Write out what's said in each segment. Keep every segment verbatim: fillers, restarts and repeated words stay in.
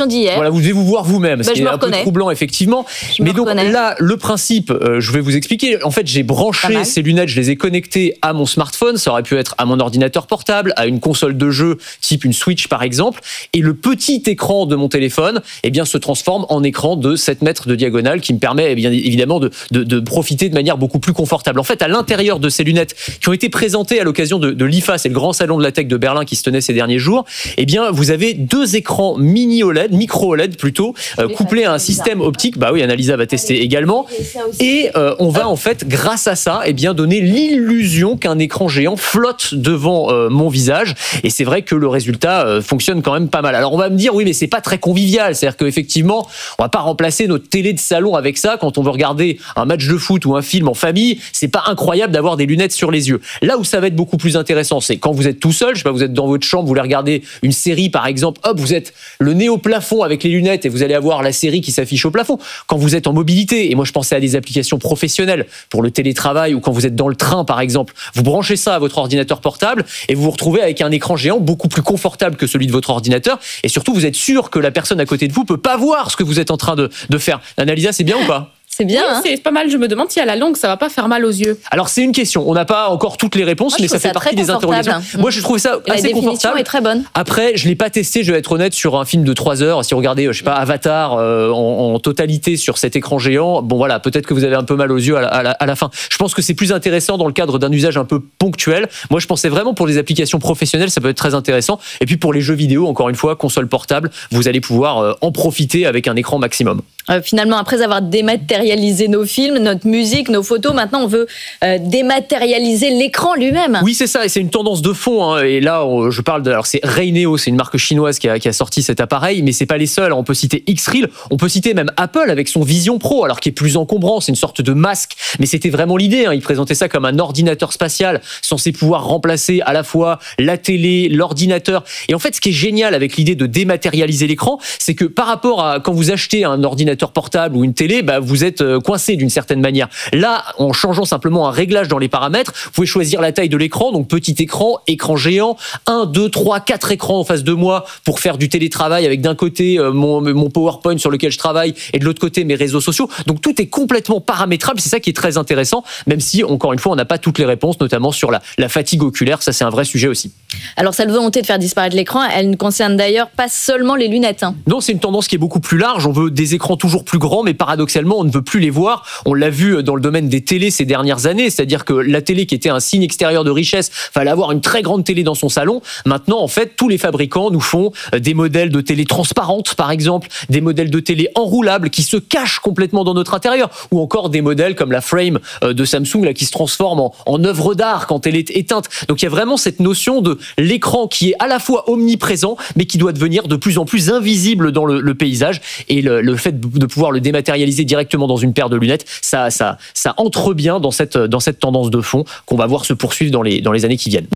version d'hier. Voilà, vous devez vous voir vous-même, bah, ce qui est un reconnais. peu troublant, effectivement. Je Mais donc reconnais. là, le principe, euh, je vais vous expliquer. En fait, j'ai branché ces lunettes, je les ai connectées à mon smartphone. Ça aurait pu être à mon ordinateur portable, à une console de jeu, type une Switch par exemple. Et le petit écran de mon téléphone, eh bien, se transforme en écran de sept mètres de diagonale, qui me permet, eh bien évidemment, de, de, de profiter de manière beaucoup plus confortable. En fait, à l'intérieur de ces lunettes, qui ont été présentées à l'occasion de, de l'I F A, c'est le grand salon de la tech de Berlin qui se tenait ces derniers jours, eh bien, vous avez deux écrans mini O L E D, micro O L E D plutôt, euh, couplés à un système optique. Bah oui, Annalisa va tester également. Et euh, on va en fait, grâce à ça, eh bien, donner l'illusion qu'un écran géant flotte devant euh, mon visage. Et c'est vrai que le résultat euh, fonctionne quand même pas mal. Alors on va me dire, oui, mais c'est pas très convivial. C'est-à-dire qu'effectivement, on va pas remplacer notre télé de salon avec ça quand on veut regarder un match de foot ou un film en famille. C'est pas incroyable d'avoir des lunettes sur les yeux. Là où ça va être beaucoup plus intéressant, c'est quand vous êtes tout seul, je sais pas, vous êtes dans votre chambre, vous voulez regarder une série par exemple, hop, vous êtes le nez au plafond avec les lunettes et vous allez avoir la série qui s'affiche au plafond. Quand vous êtes en mobilité, et moi je pensais à des applications professionnelles pour le télétravail ou quand vous êtes dans le train par exemple, vous branchez ça à votre ordinateur portable et vous vous retrouvez avec un écran géant beaucoup plus confortable que celui de votre ordinateur et surtout vous êtes sûr que la personne à côté de vous peut pas voir ce que vous êtes en train de, de faire. Annalisa, c'est bien ou pas ? C'est bien, oui, hein. C'est pas mal. Je me demande si à la longue, ça va pas faire mal aux yeux. Alors, c'est une question. On n'a pas encore toutes les réponses, Moi, mais ça fait partie des interrogations. Moi, je trouve ça Et assez la définition confortable. est très bonne. Après, je l'ai pas testé, je vais être honnête, sur un film de trois heures. Si vous regardez, je sais pas, Avatar euh, en, en totalité sur cet écran géant, bon voilà, peut-être que vous avez un peu mal aux yeux à la, à la, à la fin. Je pense que c'est plus intéressant dans le cadre d'un usage un peu ponctuel. Moi, je pensais vraiment pour les applications professionnelles, ça peut être très intéressant. Et puis pour les jeux vidéo, encore une fois, console portable, vous allez pouvoir euh, en profiter avec un écran maximum. Euh, finalement, après avoir dématérialisé nos films, notre musique, nos photos, maintenant on veut euh, dématérialiser l'écran lui-même. Oui, c'est ça, et c'est une tendance de fond. Hein. Et là, on, je parle de, alors c'est Rayneo, c'est une marque chinoise qui a, qui a sorti cet appareil, mais c'est pas les seuls. On peut citer X-Reel, on peut citer même Apple avec son Vision Pro, alors qui est plus encombrant, c'est une sorte de masque, mais c'était vraiment l'idée. Hein. Ils présentaient ça comme un ordinateur spatial censé pouvoir remplacer à la fois la télé, l'ordinateur. Et en fait, ce qui est génial avec l'idée de dématérialiser l'écran, c'est que par rapport à quand vous achetez un ordinateur portable ou une télé, bah, vous êtes coincé d'une certaine manière. Là, en changeant simplement un réglage dans les paramètres, vous pouvez choisir la taille de l'écran, donc petit écran, écran géant, un, deux, trois, quatre écrans en face de moi pour faire du télétravail avec d'un côté euh, mon, mon PowerPoint sur lequel je travaille et de l'autre côté mes réseaux sociaux. Donc tout est complètement paramétrable, c'est ça qui est très intéressant, même si, encore une fois, on n'a pas toutes les réponses, notamment sur la, la fatigue oculaire, ça c'est un vrai sujet aussi. Alors cette volonté de faire disparaître l'écran, elle ne concerne d'ailleurs pas seulement les lunettes. Hein. Non, c'est une tendance qui est beaucoup plus large, on veut des écrans toujours plus grands, mais paradoxalement, on ne veut plus les voir. On l'a vu dans le domaine des télés ces dernières années, c'est-à-dire que la télé qui était un signe extérieur de richesse, fallait avoir une très grande télé dans son salon. Maintenant, en fait, tous les fabricants nous font des modèles de télé transparentes, par exemple, des modèles de télé enroulables qui se cachent complètement dans notre intérieur, ou encore des modèles comme la Frame de Samsung là, qui se transforme en, en œuvre d'art quand elle est éteinte. Donc il y a vraiment cette notion de l'écran qui est à la fois omniprésent, mais qui doit devenir de plus en plus invisible dans le, le paysage. Et le, le fait de pouvoir le dématérialiser directement dans une paire de lunettes, ça, ça, ça entre bien dans cette, dans cette tendance de fond qu'on va voir se poursuivre dans les, dans les années qui viennent.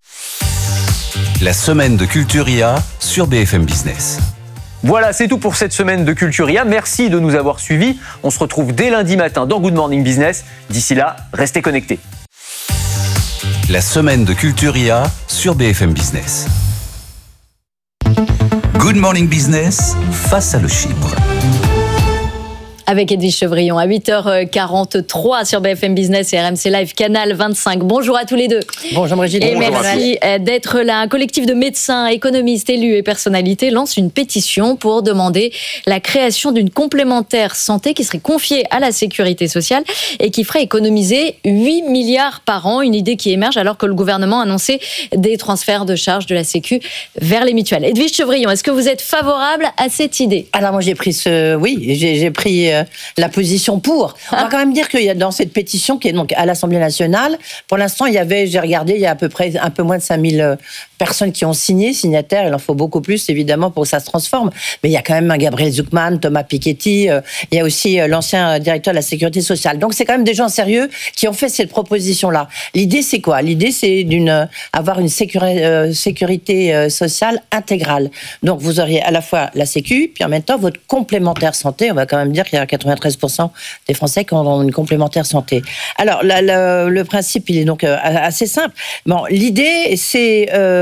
La semaine de Culture I A sur B F M Business. Voilà, c'est tout pour cette semaine de Culture I A. Merci de nous avoir suivis. On se retrouve dès lundi matin dans Good Morning Business. D'ici là, restez connectés. La semaine de Culture I A sur B F M Business. Good Morning Business, face à le chibre. Avec Edwige Chevrillon à huit heures quarante-trois sur B F M Business et R M C Live Canal vingt-cinq. Bonjour à tous les deux. Bonjour Brigitte. Et Bonjour, merci d'être là. Un collectif de médecins, économistes, élus et personnalités lance une pétition pour demander la création d'une complémentaire santé qui serait confiée à la sécurité sociale et qui ferait économiser huit milliards par an. Une idée qui émerge alors que le gouvernement a annoncé des transferts de charges de la Sécu vers les mutuelles. Edwige Chevrillon, est-ce que vous êtes favorable à cette idée ? Alors moi j'ai pris ce, oui, j'ai, j'ai pris euh, la position pour. On va quand même dire qu'il y a dans cette pétition qui est donc à l'Assemblée nationale, pour l'instant il y avait, j'ai regardé, il y a à peu près un peu moins de cinq mille personnes qui ont signé, signataires. Il en faut beaucoup plus évidemment pour que ça se transforme. Mais il y a quand même un Gabriel Zucman, Thomas Piketty, euh, il y a aussi euh, l'ancien directeur de la Sécurité sociale. Donc c'est quand même des gens sérieux qui ont fait cette proposition-là. L'idée c'est quoi ? L'idée c'est d'une avoir une sécurité, euh, sécurité euh, sociale intégrale. Donc vous auriez à la fois la Sécu, puis en même temps votre complémentaire santé. On va quand même dire qu'il y a quatre-vingt-treize pour cent des Français qui ont une complémentaire santé. Alors la, la, le principe il est donc euh, assez simple. Bon, l'idée c'est euh,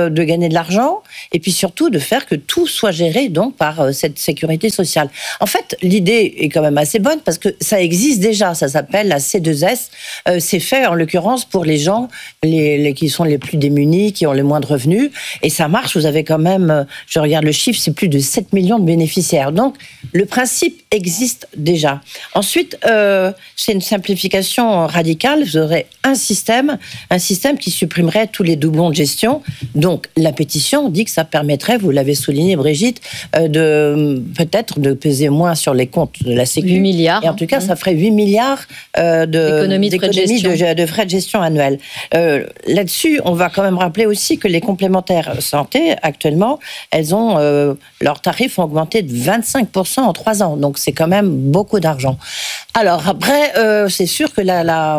de, de gagner de l'argent et puis surtout de faire que tout soit géré donc par euh, cette sécurité sociale. En fait, l'idée est quand même assez bonne parce que ça existe déjà, ça s'appelle la C deux S. Euh, c'est fait en l'occurrence pour les gens les, les, qui sont les plus démunis, qui ont les moins de revenus et ça marche. Vous avez quand même, je regarde le chiffre, c'est plus de sept millions de bénéficiaires. Donc, le principe existe déjà. Ensuite, euh, c'est une simplification radicale. Vous aurez un système, un système qui supprimerait tous les doublons de gestion. Donc, la pétition dit que ça permettrait, vous l'avez souligné, Brigitte, euh, de peut-être de peser moins sur les comptes de la Sécu. huit milliards. Et en tout cas, ça ferait huit milliards euh, de, d'économies de, d'économies frais de, de, de frais de gestion annuels. Euh, là-dessus, on va quand même rappeler aussi que les complémentaires santé, actuellement, elles ont euh, leurs tarifs ont augmenté de vingt-cinq pour cent en trois ans. Donc, c'est quand même beaucoup d'argent. Alors, après, euh, c'est sûr que la, la,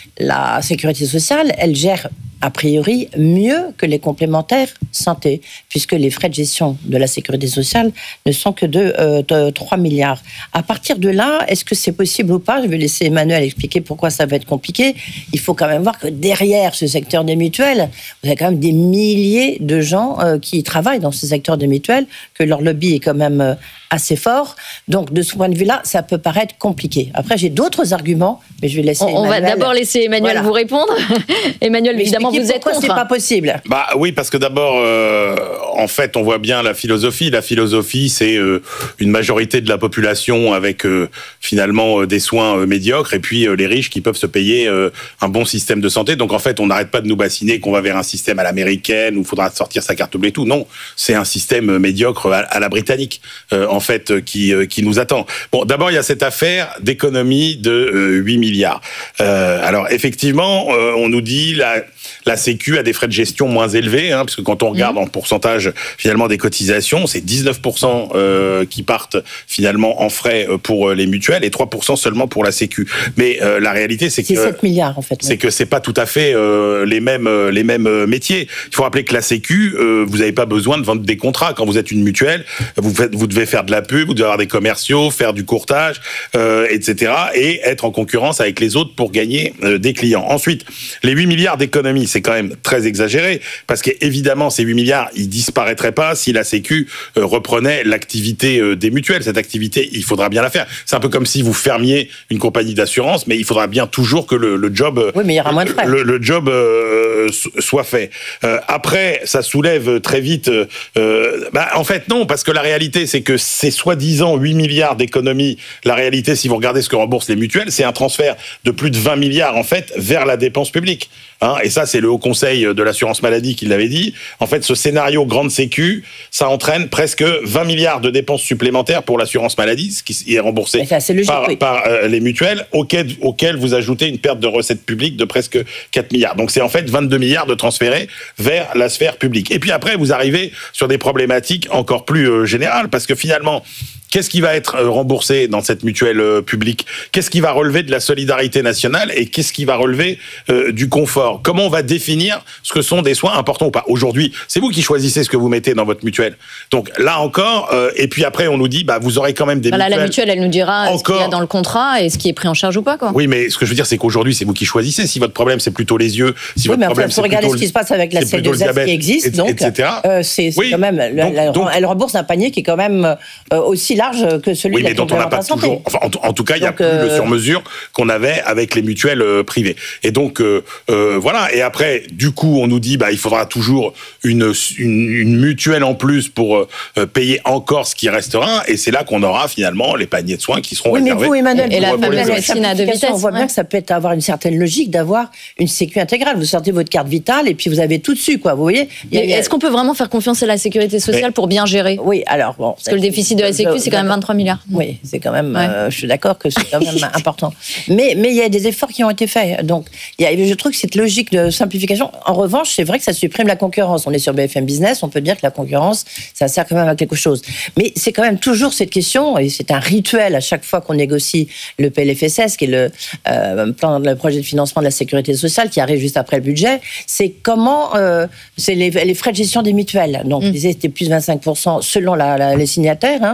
la sécurité sociale, elle gère a priori mieux que les complémentaires santé, puisque les frais de gestion de la sécurité sociale ne sont que de, euh, de trois milliards. À partir de là, est-ce que c'est possible ou pas ? Je vais laisser Emmanuel expliquer pourquoi ça va être compliqué. Il faut quand même voir que derrière ce secteur des mutuelles, vous avez quand même des milliers de gens euh, qui travaillent dans ce secteur des mutuelles, que leur lobby est quand même euh, assez fort. Donc, de ce point de vue-là, ça peut paraître compliqué. Après, j'ai d'autres arguments, mais je vais laisser On, Emmanuel... on va d'abord laisser Emmanuel voilà. vous répondre. Emmanuel, mais évidemment, vous êtes pourquoi contre. c'est pas possible ? Bah oui, parce que d'abord, euh, en fait, on voit bien la philosophie. La philosophie, c'est euh, une majorité de la population avec euh, finalement euh, des soins euh, médiocres, et puis euh, les riches qui peuvent se payer euh, un bon système de santé. Donc en fait, on n'arrête pas de nous bassiner qu'on va vers un système à l'américaine où il faudra sortir sa carte bleue et tout. Non, c'est un système médiocre à, à la britannique, euh, en fait, qui euh, qui nous attend. Bon, d'abord, il y a cette affaire d'économie de euh, huit milliards. Euh, alors effectivement, euh, on nous dit la la Sécu a des frais de gestion moins élevés, hein, parce que quand on regarde mmh. en pourcentage finalement des cotisations, c'est dix-neuf pour cent euh, qui partent finalement en frais pour les mutuelles et trois pour cent seulement pour la Sécu. Mais euh, la réalité, c'est que c'est sept milliards en fait. C'est oui. que c'est pas tout à fait euh, les mêmes les mêmes métiers. Il faut rappeler que la Sécu, euh, vous n'avez pas besoin de vendre des contrats quand vous êtes une mutuelle. Vous faites, vous devez faire de la pub, vous devez avoir des commerciaux, faire du courtage, euh, et cetera, et être en concurrence avec les autres pour gagner euh, des clients. Ensuite, les huit milliards d'économies, c'est quand même très exagéré, parce qu'évidemment, ces huit milliards, ils disparaîtraient pas si la Sécu euh, reprenait l'activité euh, des mutuelles. Cette activité, il faudra bien la faire. C'est un peu comme si vous fermiez une compagnie d'assurance, mais il faudra bien toujours que le, le job, oui, mais il y aura moins de frais. Le, le job euh, soit fait. Euh, après, ça soulève très vite. Euh, bah, en fait, non, parce que la réalité, c'est que ces soi-disant huit milliards d'économies, la réalité, si vous regardez ce que remboursent les mutuelles, c'est un transfert de plus de vingt milliards en fait vers la dépense publique. Hein, et ça, c'est le Haut Conseil de l'assurance maladie qui l'avait dit. En fait, ce scénario grande sécu, ça entraîne presque vingt milliards de dépenses supplémentaires pour l'assurance maladie, ce qui est remboursé ça, c'est logique, par, oui. par euh, les mutuelles, auxquelles, auxquelles vous ajoutez une perte de recettes publiques de presque quatre milliards. Donc, c'est en fait vingt-deux milliards de transférés vers la sphère publique. Et puis après, vous arrivez sur des problématiques encore plus euh, générales, parce que finalement, qu'est-ce qui va être remboursé dans cette mutuelle euh, publique ? Qu'est-ce qui va relever de la solidarité nationale et qu'est-ce qui va relever euh, du confort ? Comment on va définir ce que sont des soins importants ou pas ? Aujourd'hui, c'est vous qui choisissez ce que vous mettez dans votre mutuelle. Donc là encore, euh, et puis après on nous dit, bah vous aurez quand même des voilà, mutuelles. La mutuelle, elle nous dira encore... ce qu'il y a dans le contrat et ce qui est pris en charge ou pas, quoi. Oui, mais ce que je veux dire, c'est qu'aujourd'hui, c'est vous qui choisissez. Si votre problème c'est plutôt les yeux, si oui, votre mais problème enfin, c'est faut regarder plutôt ce qui se passe avec la C deux S qui existe, et, donc et cetera. Euh, c'est, c'est oui, quand même, donc, elle, donc, elle rembourse un panier qui est quand même euh, aussi large que celui oui, de la mais dont on n'a pas toujours. Enfin, en, en tout cas, il y a plus euh... le sur-mesure qu'on avait avec les mutuelles euh, privées. Et donc euh, euh, voilà. Et après, du coup, on nous dit, bah, il faudra toujours une une, une mutuelle en plus pour euh, payer encore ce qui restera. Et c'est là qu'on aura finalement les paniers de soins qui seront oui, réservés. Mais vous, Emmanuel, et, et la fameuse médecine à deux vitesses. On voit ouais. bien que ça peut avoir une certaine logique d'avoir une sécu intégrale. Vous sortez votre carte vitale et puis vous avez tout dessus, quoi. Vous voyez. Il y a, il y a... Est-ce qu'on peut vraiment faire confiance à la sécurité sociale mais... pour bien gérer ? Oui, alors bon. Parce que le déficit de la Sécu, c'est quand même vingt-trois milliards. Oui, c'est quand même. Ouais. Euh, je suis d'accord que c'est quand même important. Mais mais il y a des efforts qui ont été faits. Donc il y a, je trouve que cette logique de simplification. En revanche, c'est vrai que ça supprime la concurrence. On est sur B F M Business, on peut dire que la concurrence, ça sert quand même à quelque chose. Mais c'est quand même toujours cette question, et c'est un rituel à chaque fois qu'on négocie le P L F S S, qui est le euh, plan, le projet de financement de la sécurité sociale, qui arrive juste après le budget. C'est comment, euh, c'est les, les frais de gestion des mutuelles. Donc, mmh. je disais, c'était plus vingt-cinq pour cent selon la, la, les signataires. Hein. Donc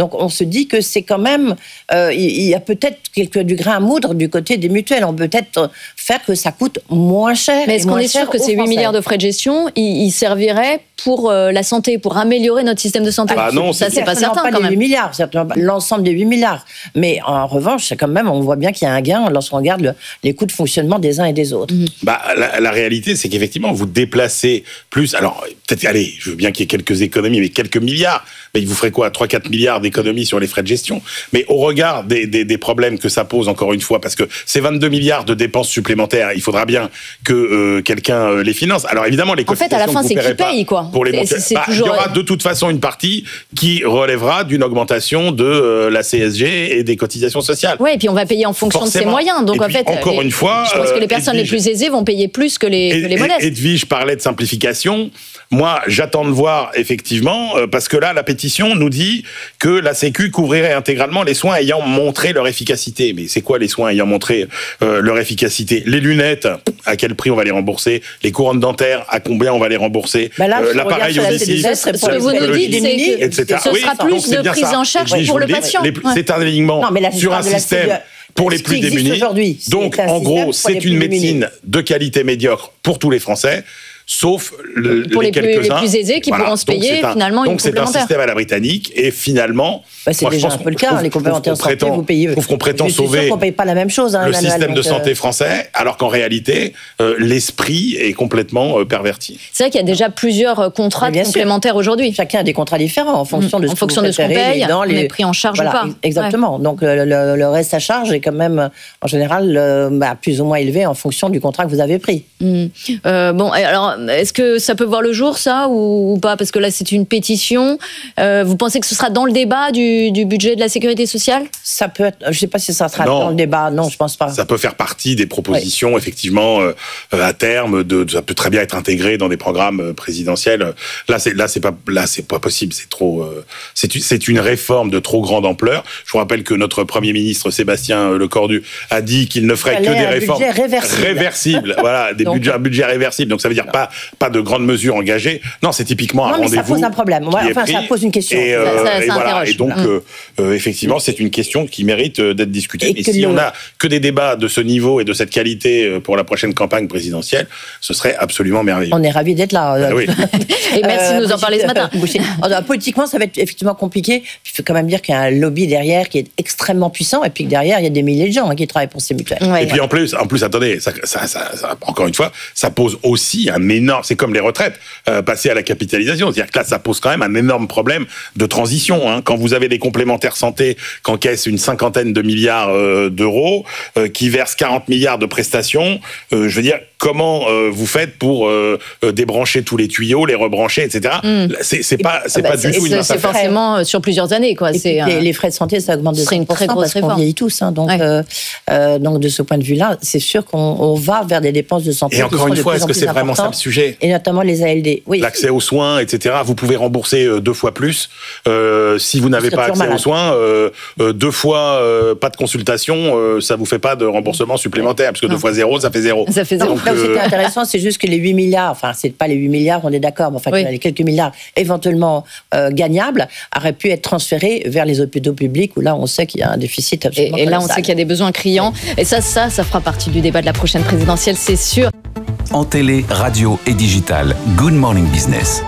Donc on se dit que c'est quand même, euh, il y a peut-être quelque, du grain à moudre du côté des mutuelles. On peut peut-être faire que ça coûte moins cher. Mais est-ce qu'on est sûr que ces huit milliards de frais de gestion, ils, ils serviraient pour euh, la santé, pour améliorer notre système de santé? Ah non, ça c'est c'est pas certain pas quand même. huit milliards, l'ensemble des huit milliards. Mais en revanche, c'est quand même, on voit bien qu'il y a un gain lorsqu'on regarde le, les coûts de fonctionnement des uns et des autres. Bah, la, la réalité, c'est qu'effectivement, vous déplacez plus. Alors, peut-être, allez, je veux bien qu'il y ait quelques économies, mais quelques milliards. Mais il vous ferait quoi, trois à quatre milliards d'économies sur les frais de gestion? Mais au regard des, des, des problèmes que ça pose, encore une fois, parce que ces vingt-deux milliards de dépenses supplémentaires, il faudra bien que euh, quelqu'un euh, les finance. Alors, évidemment, les cotisations. En fait, à la fin, c'est qui paye, quoi. Pour les c'est, monter, c'est bah, toujours... il y aura de toute façon une partie qui relèvera d'une augmentation de euh, la C S G et des cotisations sociales. Oui, et puis on va payer en fonction Forcément. de ses moyens. Donc, et en puis, fait, encore les, une fois, je pense que les euh, personnes Edwige, les plus aisées vont payer plus que les, et, que les modestes. Edwige parlait de simplification. Moi, j'attends de voir, effectivement, euh, parce que là, la pétition nous dit que la Sécu couvrirait intégralement les soins ayant montré leur efficacité. Mais c'est quoi les soins ayant montré euh, leur efficacité? Les lunettes, à quel prix on va les rembourser? Les couronnes dentaires, à combien on va les rembourser? bah là, euh, L'appareil auditif, ce que vous nous dites, c'est que ce oui, sera plus de prise en charge oui, pour le dis, patient. Les, ouais. C'est un alignement non, sur un système pour les plus démunis. Donc, en gros, c'est une médecine de qualité médiocre pour tous les Français. Sauf le, pour les, les, plus, les plus aisés qui voilà. pourront se payer un, finalement une complémentaire. Donc c'est un système à la britannique et finalement... Bah c'est moi, déjà un peu le cas, trouve, les complémentaires santé, prétend, vous payez... Je trouve qu'on prétend je suis sauver sûr qu'on paye pas la même chose, hein, le manuel, système donc, de santé euh... français, alors qu'en réalité, euh, l'esprit est complètement euh, perverti. C'est vrai qu'il y a déjà plusieurs contrats complémentaires aujourd'hui. Chacun a des contrats différents en fonction de ce, en fonction de ce qu'on paye, on est pris en charge voilà, ou pas. Exactement. Ouais. Donc le, le, le reste à charge est quand même, en général, euh, bah, plus ou moins élevé en fonction du contrat que vous avez pris. Mmh. Euh, bon, alors, est-ce que ça peut voir le jour, ça, ou, ou pas? Parce que là, c'est une pétition. Euh, vous pensez que ce sera dans le débat du, du budget de la sécurité sociale? Ça peut être, je ne sais pas si ça sera non. dans le débat. Non, je ne pense pas. Ça peut faire partie des propositions, oui. effectivement, euh, à terme. De, de, ça peut très bien être intégré dans des programmes présidentiels. Là, c'est là, c'est pas, là, c'est pas possible. C'est trop. Euh, c'est, c'est une réforme de trop grande ampleur. Je vous rappelle que notre Premier ministre Sébastien Lecornu a dit qu'il ne ferait que des réformes réversibles. réversibles voilà, des Donc, budgets, un budget réversible. Donc ça veut dire pas, pas de grandes mesures engagées. Non, c'est typiquement un non, mais rendez-vous. Ça pose un problème. Ouais, enfin, pris, ça pose une question. Et, euh, ça, ça, et, ça voilà. et donc, euh, euh, effectivement, c'est une question qui mérite d'être discutée. Et, et si le... on n'a que des débats de ce niveau et de cette qualité pour la prochaine campagne présidentielle, ce serait absolument merveilleux. On est ravis d'être là. Ben oui. Et merci de nous en parler ce matin. Politiquement, ça va être effectivement compliqué. Il faut quand même dire qu'il y a un lobby derrière qui est extrêmement puissant et puis que derrière, il y a des milliers de gens hein, qui travaillent pour ces mutuelles. Ouais, et puis en plus, en plus, attendez, ça, ça, ça, ça, encore une fois, ça pose aussi un énorme. C'est comme les retraites, euh, passer à la capitalisation. C'est-à-dire que là, ça pose quand même un énorme problème de transition. Hein. Quand vous avez des complémentaires santé qu'encaissent une cinquantaine de milliards euh, d'euros, euh, qui versent quarante milliards de prestations, euh, je veux dire, comment euh, vous faites pour euh, débrancher tous les tuyaux, les rebrancher, et cetera. Mm. C'est, c'est pas, c'est bah, pas c'est, du tout une C'est forcément sur plusieurs années, quoi. Et c'est un... les, les frais de santé, ça augmente de cinq pour cent une très grosse parce réforme. qu'on vieillit tous. Hein, donc, ouais. euh, euh, donc, de ce point de vue-là, c'est sûr qu'on on va vers des dépenses de santé. Et encore une fois, est-ce que c'est vraiment ça le sujet? Et notamment les A L D. Oui. L'accès aux soins, et cetera. Vous pouvez rembourser deux fois plus. Euh, si vous n'avez pas accès malade. aux soins, euh, deux fois euh, pas de consultation, euh, ça vous fait pas de remboursement supplémentaire, parce que non. deux fois zéro, ça fait zéro. Ça fait zéro. Donc, là où c'était intéressant, c'est juste que les huit milliards, enfin, c'est pas les huit milliards, on est d'accord, mais enfin, oui. les quelques milliards éventuellement euh, gagnables auraient pu être transférés vers les hôpitaux publics, où là, on sait qu'il y a un déficit absolument Et, et là, on sait qu'il y a des besoins criants. Et ça, ça, ça fera partie du débat de la prochaine présidentielle, c'est sûr. En télé, radio et digital, Good Morning Business.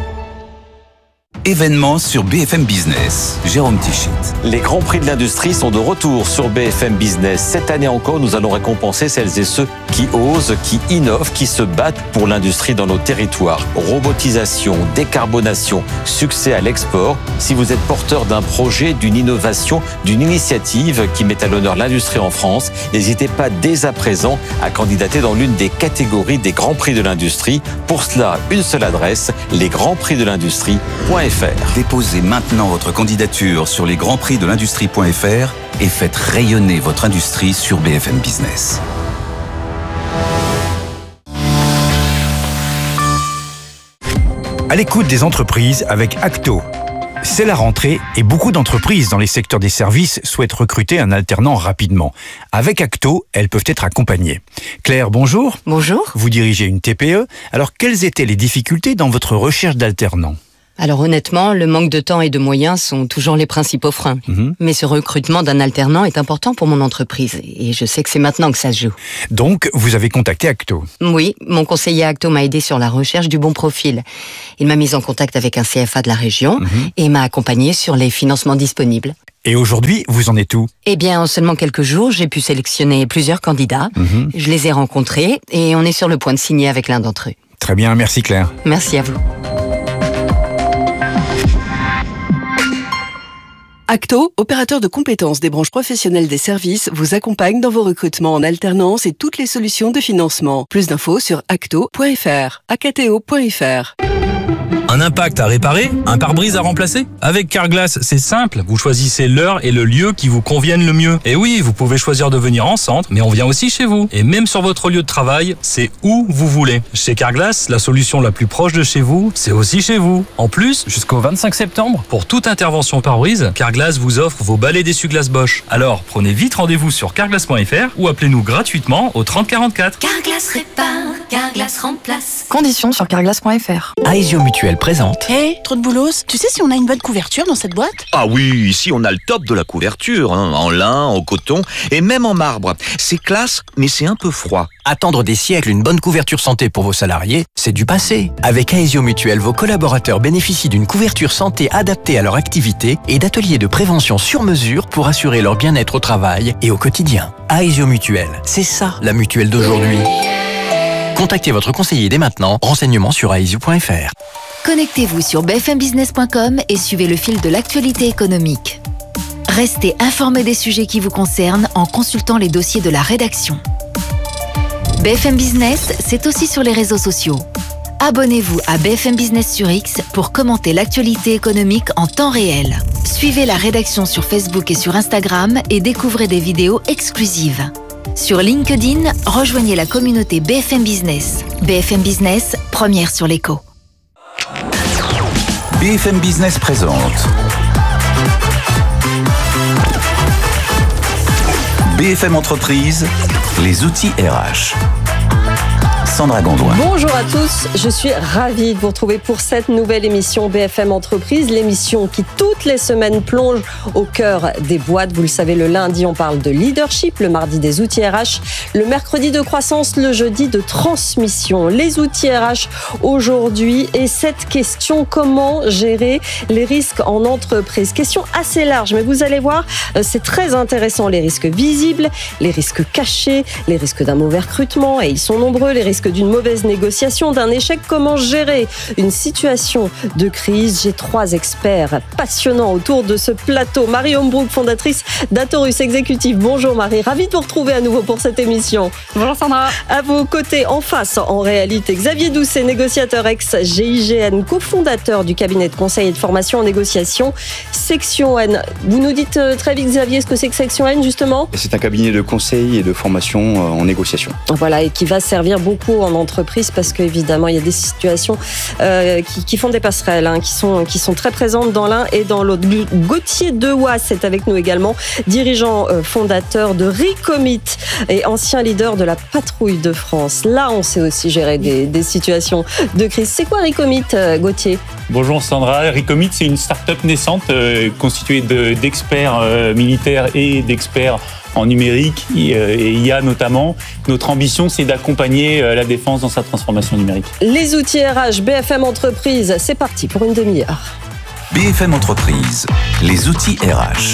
Événements sur B F M Business. Jérôme Tichit. Les Grands Prix de l'Industrie sont de retour sur B F M Business. Cette année encore, nous allons récompenser celles et ceux qui osent, qui innovent, qui se battent pour l'industrie dans nos territoires. Robotisation, décarbonation, succès à l'export. Si vous êtes porteur d'un projet, d'une innovation, d'une initiative qui met à l'honneur l'industrie en France, n'hésitez pas dès à présent à candidater dans l'une des catégories des Grands Prix de l'Industrie. Pour cela, une seule adresse, les grands prix de l'industrie point f r. Déposez maintenant votre candidature sur les grands prix de l'industrie point f r et faites rayonner votre industrie sur B F M Business. À l'écoute des entreprises avec Acto. C'est la rentrée et beaucoup d'entreprises dans les secteurs des services souhaitent recruter un alternant rapidement. Avec Acto, elles peuvent être accompagnées. Claire, bonjour. Bonjour. Vous dirigez une T P E. Alors, quelles étaient les difficultés dans votre recherche d'alternants ? Alors honnêtement, le manque de temps et de moyens sont toujours les principaux freins. Mmh. Mais ce recrutement d'un alternant est important pour mon entreprise et je sais que c'est maintenant que ça se joue. Donc, vous avez contacté Acto? Oui, mon conseiller Acto m'a aidé sur la recherche du bon profil. Il m'a mise en contact avec un C F A de la région mmh. et m'a accompagné sur les financements disponibles. Et aujourd'hui, vous en êtes où? Eh bien, en seulement quelques jours, j'ai pu sélectionner plusieurs candidats. Mmh. Je les ai rencontrés et on est sur le point de signer avec l'un d'entre eux. Très bien, merci Claire. Merci à vous. Acto, opérateur de compétences des branches professionnelles des services, vous accompagne dans vos recrutements en alternance et toutes les solutions de financement. Plus d'infos sur acto point f r, acto point f r. Un impact à réparer? Un pare-brise à remplacer? Avec Carglass, c'est simple. Vous choisissez l'heure et le lieu qui vous conviennent le mieux. Et oui, vous pouvez choisir de venir en centre, mais on vient aussi chez vous. Et même sur votre lieu de travail, c'est où vous voulez. Chez Carglass, la solution la plus proche de chez vous, c'est aussi chez vous. En plus, jusqu'au vingt-cinq septembre, pour toute intervention pare-brise, Carglass vous offre vos balais d'essuie-glace Bosch. Alors, prenez vite rendez-vous sur carglass point f r ou appelez-nous gratuitement au trente quarante-quatre. Carglass répare, Carglass remplace. Conditions sur carglass point f r. Aesio Mutuelle présente. Hé, hey, trop de boulos. Tu sais si on a une bonne couverture dans cette boîte? Ah oui, ici on a le top de la couverture, hein, en lin, en coton et même en marbre. C'est classe, mais c'est un peu froid. Attendre des siècles une bonne couverture santé pour vos salariés, c'est du passé. Avec Aesio Mutuelle, vos collaborateurs bénéficient d'une couverture santé adaptée à leur activité et d'ateliers de prévention sur mesure pour assurer leur bien-être au travail et au quotidien. Aesio Mutuelle, c'est ça la mutuelle d'aujourd'hui. Contactez votre conseiller dès maintenant. Renseignements sur aesio point f r. Connectez-vous sur b f m business point com et suivez le fil de l'actualité économique. Restez informés des sujets qui vous concernent en consultant les dossiers de la rédaction. B F M Business, c'est aussi sur les réseaux sociaux. Abonnez-vous à B F M Business sur X pour commenter l'actualité économique en temps réel. Suivez la rédaction sur Facebook et sur Instagram et découvrez des vidéos exclusives. Sur LinkedIn, rejoignez la communauté B F M Business. B F M Business, première sur l'écho. B F M Business présente B F M Entreprise, les outils R H. Sandra Gondouin. Bonjour à tous, je suis ravie de vous retrouver pour cette nouvelle émission B F M Entreprise, l'émission qui toutes les semaines plonge au cœur des boîtes. Vous le savez, le lundi on parle de leadership, le mardi des outils R H, le mercredi de croissance, le jeudi de transmission. Les outils R H aujourd'hui et cette question, comment gérer les risques en entreprise? Question assez large, mais vous allez voir, c'est très intéressant. Les risques visibles, les risques cachés, les risques d'un mauvais recrutement, et ils sont nombreux, les risques d'une mauvaise négociation, d'un échec, comment gérer une situation de crise. J'ai trois experts passionnants autour de ce plateau. Marie Hombrook, fondatrice d'Atorus Exécutif. Bonjour Marie, ravie de vous retrouver à nouveau pour cette émission. Bonjour Sandra. À vos côtés, en face, en réalité, Xavier Doucet, négociateur ex-G I G N, cofondateur du cabinet de conseil et de formation en négociation Section N. Vous nous dites très vite, Xavier, ce que c'est que Section N, justement? C'est un cabinet de conseil et de formation en négociation. Voilà, et qui va servir beaucoup en entreprise parce qu'évidemment, il y a des situations euh, qui, qui font des passerelles, hein, qui, sont, qui sont très présentes dans l'un et dans l'autre. Gauthier Dewasse est avec nous également, dirigeant euh, fondateur de Recomit et ancien leader de la patrouille de France. Là, on sait aussi gérer des, des situations de crise. C'est quoi Recomit, euh, Gauthier? Bonjour Sandra, Recomit, c'est une start-up naissante euh, constituée de, d'experts euh, militaires et d'experts en numérique et I A notamment. Notre ambition, c'est d'accompagner la défense dans sa transformation numérique. Les outils R H, B F M Entreprise, c'est parti pour une demi-heure. B F M Entreprise, les outils R H.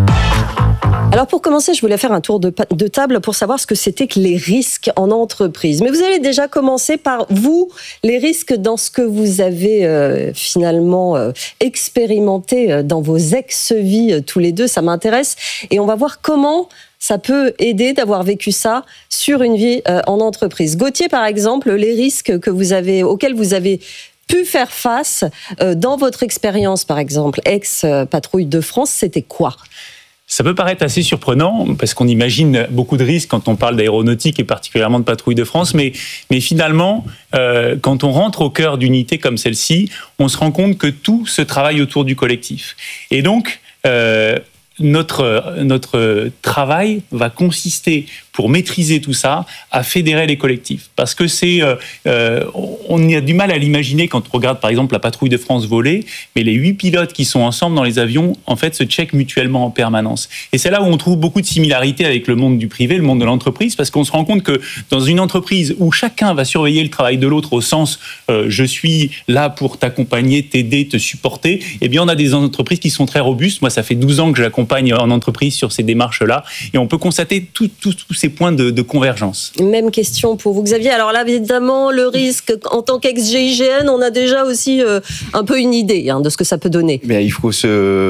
Alors pour commencer, je voulais faire un tour de, de table pour savoir ce que c'était que les risques en entreprise. Mais vous allez déjà commencer par vous, les risques dans ce que vous avez euh, finalement euh, expérimenté dans vos ex-vies euh, tous les deux. Ça m'intéresse. Et on va voir comment ça peut aider d'avoir vécu ça sur une vie euh, en entreprise. Gauthier, par exemple, les risques que vous avez, auxquels vous avez pu faire face euh, dans votre expérience, par exemple, ex-patrouille de France, c'était quoi ? Ça peut paraître assez surprenant parce qu'on imagine beaucoup de risques quand on parle d'aéronautique et particulièrement de patrouille de France, mais, mais finalement, euh, quand on rentre au cœur d'unités comme celle-ci, on se rend compte que tout se travaille autour du collectif. Et donc, euh, notre, notre travail va consister, pour maîtriser tout ça, à fédérer les collectifs. Parce que c'est, euh, euh, on a du mal à l'imaginer quand on regarde par exemple la patrouille de France voler, mais les huit pilotes qui sont ensemble dans les avions, en fait, se checkent mutuellement en permanence. Et c'est là où on trouve beaucoup de similarités avec le monde du privé, le monde de l'entreprise, parce qu'on se rend compte que dans une entreprise où chacun va surveiller le travail de l'autre au sens euh, je suis là pour t'accompagner, t'aider, te supporter, eh bien on a des entreprises qui sont très robustes. Moi, ça fait douze ans que j'accompagne en entreprise sur ces démarches-là, et on peut constater tous ces points de, de convergence. Même question pour vous, Xavier. Alors là, évidemment, le risque, en tant qu'ex-G I G N, on a déjà aussi euh, un peu une idée hein, de ce que ça peut donner. Mais il faut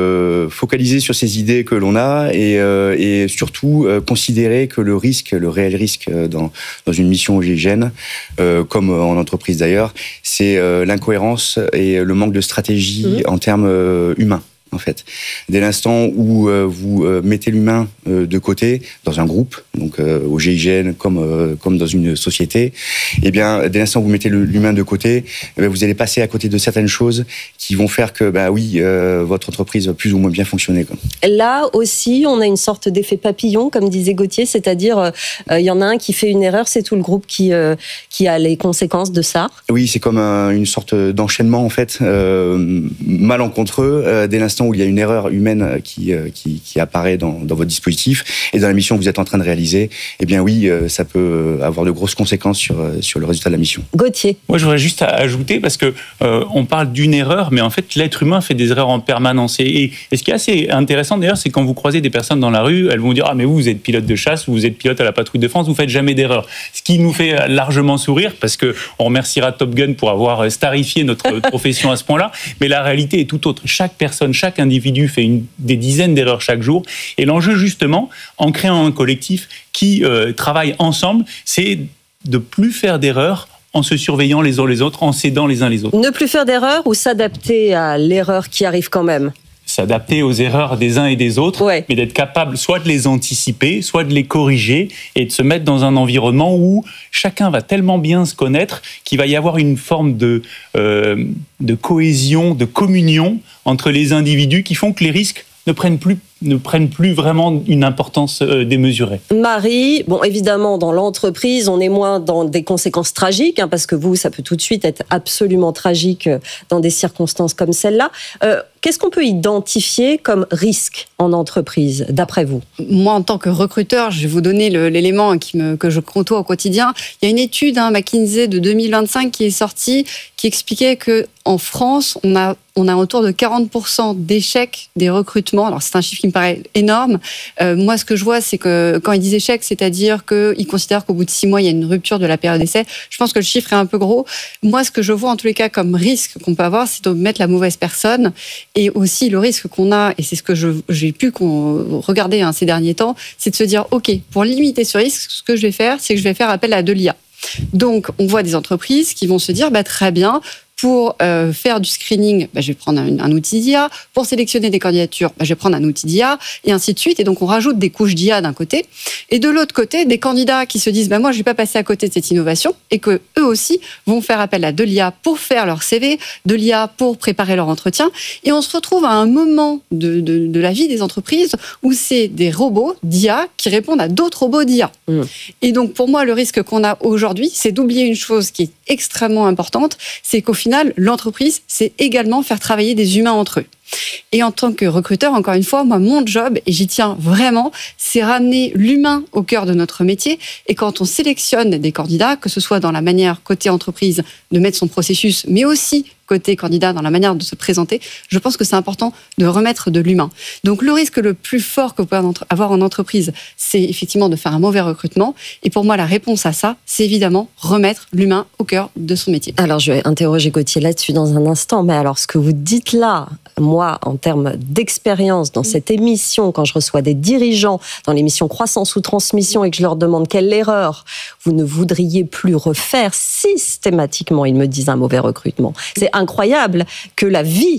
se focaliser sur ces idées que l'on a et, euh, et surtout euh, considérer que le risque, le réel risque dans, dans une mission G I G N, euh, comme en entreprise d'ailleurs, c'est euh, l'incohérence et le manque de stratégie mmh. en termes euh, humains. En fait, dès l'instant où euh, vous euh, mettez l'humain euh, de côté dans un groupe, donc euh, au G I G N comme euh, comme dans une société, eh bien, dès l'instant où vous mettez l'humain de côté, eh bien, vous allez passer à côté de certaines choses qui vont faire que, bah oui, euh, votre entreprise va plus ou moins bien fonctionner, quoi. Là aussi, on a une sorte d'effet papillon, comme disait Gauthier, c'est-à-dire, il euh, y en a un qui fait une erreur, c'est tout le groupe qui euh, qui a les conséquences de ça. Oui, c'est comme un, une sorte d'enchaînement en fait, euh, malencontreux, euh, dès l'instant où il y a une erreur humaine qui, qui, qui apparaît dans, dans votre dispositif et dans la mission que vous êtes en train de réaliser, eh bien oui, ça peut avoir de grosses conséquences sur, sur le résultat de la mission. Gauthier. Moi, je voudrais juste ajouter, parce que euh, on parle d'une erreur, mais en fait, l'être humain fait des erreurs en permanence. Et, et, et ce qui est assez intéressant, d'ailleurs, c'est quand vous croisez des personnes dans la rue, elles vont dire « Ah, mais vous, vous êtes pilote de chasse, ou vous êtes pilote à la patrouille de France, vous faites jamais d'erreur. » Ce qui nous fait largement sourire, parce qu'on remerciera Top Gun pour avoir starifié notre profession à ce point-là, mais la réalité est tout autre. Chaque personne, chaque individu fait une, des dizaines d'erreurs chaque jour. Et l'enjeu, justement, en créant un collectif qui euh, travaille ensemble, c'est de plus faire d'erreurs en se surveillant les uns les autres, en s'aidant les uns les autres. Ne plus faire d'erreurs ou s'adapter à l'erreur qui arrive quand même ? S'adapter aux erreurs des uns et des autres, ouais. mais d'être capable soit de les anticiper, soit de les corriger et de se mettre dans un environnement où chacun va tellement bien se connaître qu'il va y avoir une forme de, euh, de cohésion, de communion entre les individus qui font que les risques ne prennent plus ne prennent plus vraiment une importance euh, démesurée. Marie, bon, évidemment, dans l'entreprise, on est moins dans des conséquences tragiques, hein, parce que vous, ça peut tout de suite être absolument tragique dans des circonstances comme celle-là. Euh, qu'est-ce qu'on peut identifier comme risque en entreprise, d'après vous ? Moi, en tant que recruteur, je vais vous donner le, l'élément qui me, que je côtoie au quotidien. Il y a une étude, hein, McKinsey, de deux mille vingt-cinq qui est sortie, qui expliquait qu'en France, on a, on a autour de quarante pour cent d'échecs des recrutements. Alors, c'est un chiffre qui me paraît énorme. Euh, moi, ce que je vois, c'est que quand ils disent échec, c'est-à-dire qu'ils considèrent qu'au bout de six mois, il y a une rupture de la période d'essai. Je pense que le chiffre est un peu gros. Moi, ce que je vois en tous les cas comme risque qu'on peut avoir, c'est de mettre la mauvaise personne. Et aussi, le risque qu'on a, et c'est ce que je, j'ai pu regarder hein, ces derniers temps, c'est de se dire, OK, pour limiter ce risque, ce que je vais faire, c'est que je vais faire appel à de l'I A. Donc, on voit des entreprises qui vont se dire, bah, très bien, pour euh, faire du screening, bah, je vais prendre un, un outil d'I A. Pour sélectionner des candidatures, bah, je vais prendre un outil d'I A, et ainsi de suite. Et donc, on rajoute des couches d'I A d'un côté. Et de l'autre côté, des candidats qui se disent bah, « moi, je ne vais pas passer à côté de cette innovation » et qu'eux aussi vont faire appel à de l'I A pour faire leur C V, de l'I A pour préparer leur entretien. Et on se retrouve à un moment de, de, de la vie des entreprises où c'est des robots d'I A qui répondent à d'autres robots d'I A. Mmh. Et donc, pour moi, le risque qu'on a aujourd'hui, c'est d'oublier une chose qui est extrêmement importante, c'est qu'au final, l'entreprise, c'est également faire travailler des humains entre eux. Et en tant que recruteur, encore une fois, moi, mon job, et j'y tiens vraiment, c'est ramener l'humain au cœur de notre métier. Et quand on sélectionne des candidats, que ce soit dans la manière côté entreprise de mettre son processus, mais aussi côté candidat dans la manière de se présenter, je pense que c'est important de remettre de l'humain. Donc le risque le plus fort que vous pouvez avoir en entreprise, c'est effectivement de faire un mauvais recrutement. Et pour moi, la réponse à ça, c'est évidemment remettre l'humain au cœur de son métier. Alors je vais interroger Gauthier là-dessus dans un instant, mais alors ce que vous dites là, moi, en termes d'expérience dans cette émission, quand je reçois des dirigeants dans l'émission Croissance ou Transmission et que je leur demande quelle erreur vous ne voudriez plus refaire, systématiquement, ils me disent un mauvais recrutement. C'est incroyable que la vie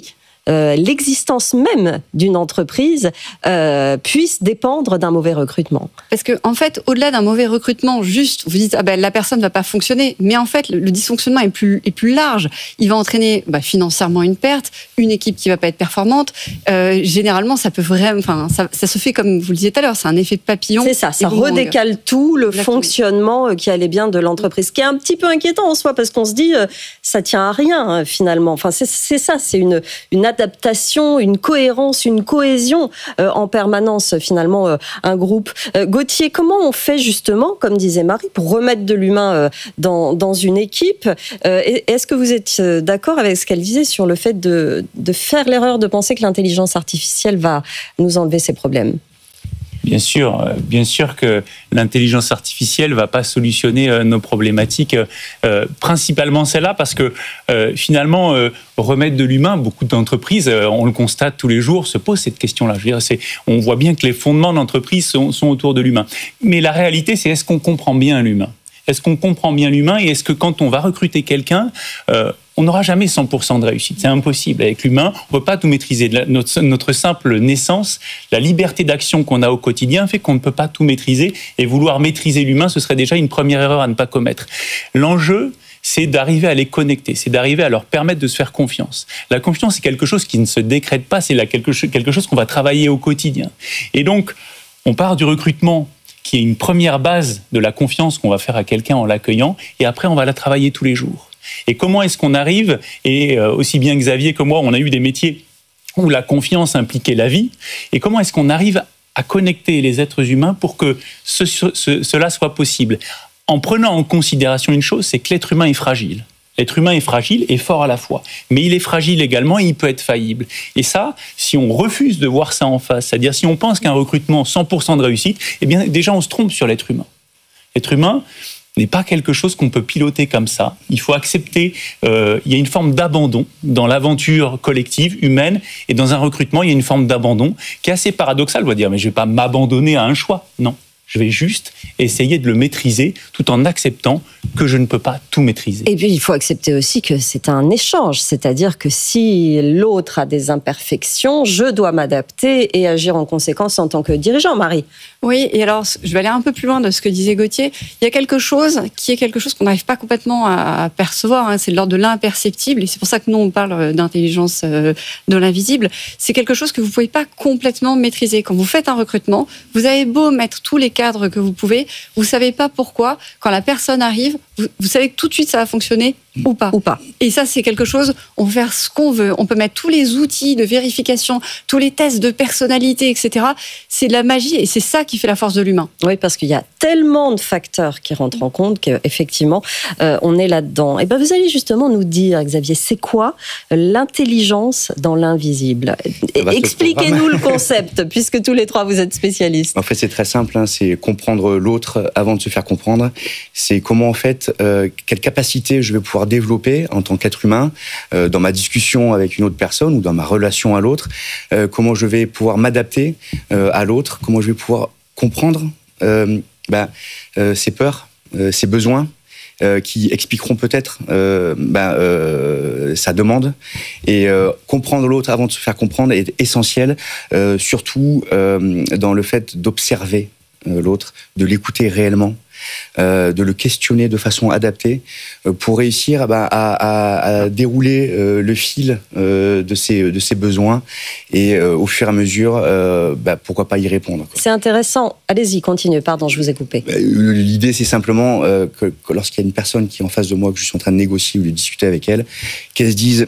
euh, l'existence même d'une entreprise euh, puisse dépendre d'un mauvais recrutement. Parce que en fait, au-delà d'un mauvais recrutement, juste vous dites ah ben la personne va pas fonctionner, mais en fait le, le dysfonctionnement est plus est plus large. Il va entraîner bah, financièrement une perte, une équipe qui va pas être performante. Euh, généralement, ça peut vraiment, enfin ça, ça se fait comme vous le disiez tout à l'heure, c'est un effet de papillon. C'est ça, ça redécale tout le Exactement. fonctionnement qui allait bien de l'entreprise, ce qui est un petit peu inquiétant en soi parce qu'on se dit euh, ça tient à rien finalement. Enfin c'est, c'est ça, c'est une une adaptation, une cohérence, une cohésion euh, en permanence finalement euh, un groupe. Euh, Gauthier, comment on fait justement, comme disait Marie, pour remettre de l'humain euh, dans dans une équipe euh, Est-ce que vous êtes d'accord avec ce qu'elle disait sur le fait de de faire l'erreur de penser que l'intelligence artificielle va nous enlever ces problèmes? Bien sûr, bien sûr que l'intelligence artificielle va pas solutionner euh, nos problématiques, euh, principalement celle-là, parce que euh, finalement, euh, remettre de l'humain, beaucoup d'entreprises, euh, on le constate tous les jours, se posent cette question-là. Je veux dire, c'est, on voit bien que les fondements de l'entreprise sont, sont autour de l'humain. Mais la réalité, c'est est-ce qu'on comprend bien l'humain ? Est-ce qu'on comprend bien l'humain et est-ce que quand on va recruter quelqu'un, euh, on n'aura jamais cent pour cent de réussite. C'est impossible. Avec l'humain, on ne peut pas tout maîtriser. Notre, notre simple naissance, la liberté d'action qu'on a au quotidien fait qu'on ne peut pas tout maîtriser. Et vouloir maîtriser l'humain, ce serait déjà une première erreur à ne pas commettre. L'enjeu, c'est d'arriver à les connecter, c'est d'arriver à leur permettre de se faire confiance. La confiance, c'est quelque chose qui ne se décrète pas, c'est la quelque, quelque chose qu'on va travailler au quotidien. Et donc, on part du recrutement qui est une première base de la confiance qu'on va faire à quelqu'un en l'accueillant, et après, on va la travailler tous les jours. Et comment est-ce qu'on arrive, et aussi bien Xavier que moi, on a eu des métiers où la confiance impliquait la vie, et comment est-ce qu'on arrive à connecter les êtres humains pour que ce, ce, cela soit possible, en prenant en considération une chose, c'est que l'être humain est fragile. L'être humain est fragile et fort à la fois. Mais il est fragile également et il peut être faillible. Et ça, si on refuse de voir ça en face, c'est-à-dire si on pense qu'un recrutement cent pour cent de réussite, eh bien déjà on se trompe sur l'être humain. L'être humain n'est pas quelque chose qu'on peut piloter comme ça. Il faut accepter, euh, il y a une forme d'abandon dans l'aventure collective, humaine, et dans un recrutement, il y a une forme d'abandon qui est assez paradoxale. On va dire, mais je ne vais pas m'abandonner à un choix. Non. Je vais juste essayer de le maîtriser tout en acceptant que je ne peux pas tout maîtriser. Et puis, il faut accepter aussi que c'est un échange. C'est-à-dire que si l'autre a des imperfections, je dois m'adapter et agir en conséquence en tant que dirigeant. Marie ? Oui, et alors, je vais aller un peu plus loin de ce que disait Gauthier. Il y a quelque chose qui est quelque chose qu'on n'arrive pas complètement à percevoir. Hein. C'est de l'ordre de l'imperceptible. Et c'est pour ça que nous, on parle d'intelligence de l'invisible. C'est quelque chose que vous ne pouvez pas complètement maîtriser. Quand vous faites un recrutement, vous avez beau mettre tous les cadre que vous pouvez, vous savez pas pourquoi, quand la personne arrive, vous, vous savez que tout de suite ça va fonctionner ou pas. Ou pas. Et ça, c'est quelque chose, on peut faire ce qu'on veut, on peut mettre tous les outils de vérification, tous les tests de personnalité, et cetera. C'est de la magie et c'est ça qui fait la force de l'humain. Oui, parce qu'il y a tellement de facteurs qui rentrent en compte qu'effectivement, euh, on est là-dedans. Et ben, vous allez justement nous dire, Xavier, c'est quoi l'intelligence dans l'invisible ? Expliquez-nous le concept, puisque tous les trois, vous êtes spécialistes. En fait, c'est très simple, hein, c'est comprendre l'autre avant de se faire comprendre. C'est comment, en fait, euh, quelle capacité je vais pouvoir développer en tant qu'être humain euh, dans ma discussion avec une autre personne ou dans ma relation à l'autre, euh, comment je vais pouvoir m'adapter euh, à l'autre, comment je vais pouvoir comprendre euh, bah, euh, ses peurs, euh, ses besoins, euh, qui expliqueront peut-être euh, bah, euh, sa demande. Et euh, comprendre l'autre avant de se faire comprendre est essentiel, euh, surtout euh, dans le fait d'observer euh, l'autre, de l'écouter réellement. Euh, de le questionner de façon adaptée euh, pour réussir bah, à, à, à dérouler euh, le fil euh, de, ses, de ses besoins et euh, au fur et à mesure, euh, bah, pourquoi pas y répondre, quoi. C'est intéressant. Allez-y, continuez. Pardon, je vous ai coupé. Bah, l'idée, c'est simplement euh, que, que lorsqu'il y a une personne qui est en face de moi, que je suis en train de négocier ou de discuter avec elle, qu'elle se dise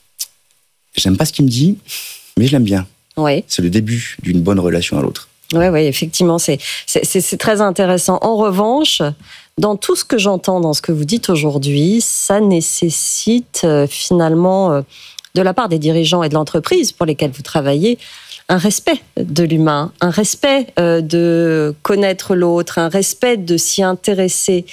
« j'aime pas ce qu'il me dit, mais je l'aime bien ». Oui. C'est le début d'une bonne relation à l'autre. Oui, oui, effectivement, c'est, c'est, c'est très intéressant. En revanche, dans tout ce que j'entends dans ce que vous dites aujourd'hui, ça nécessite euh, finalement, euh, de la part des dirigeants et de l'entreprise pour lesquelles vous travaillez, un respect de l'humain, un respect euh, de connaître l'autre, un respect de s'y intéresser.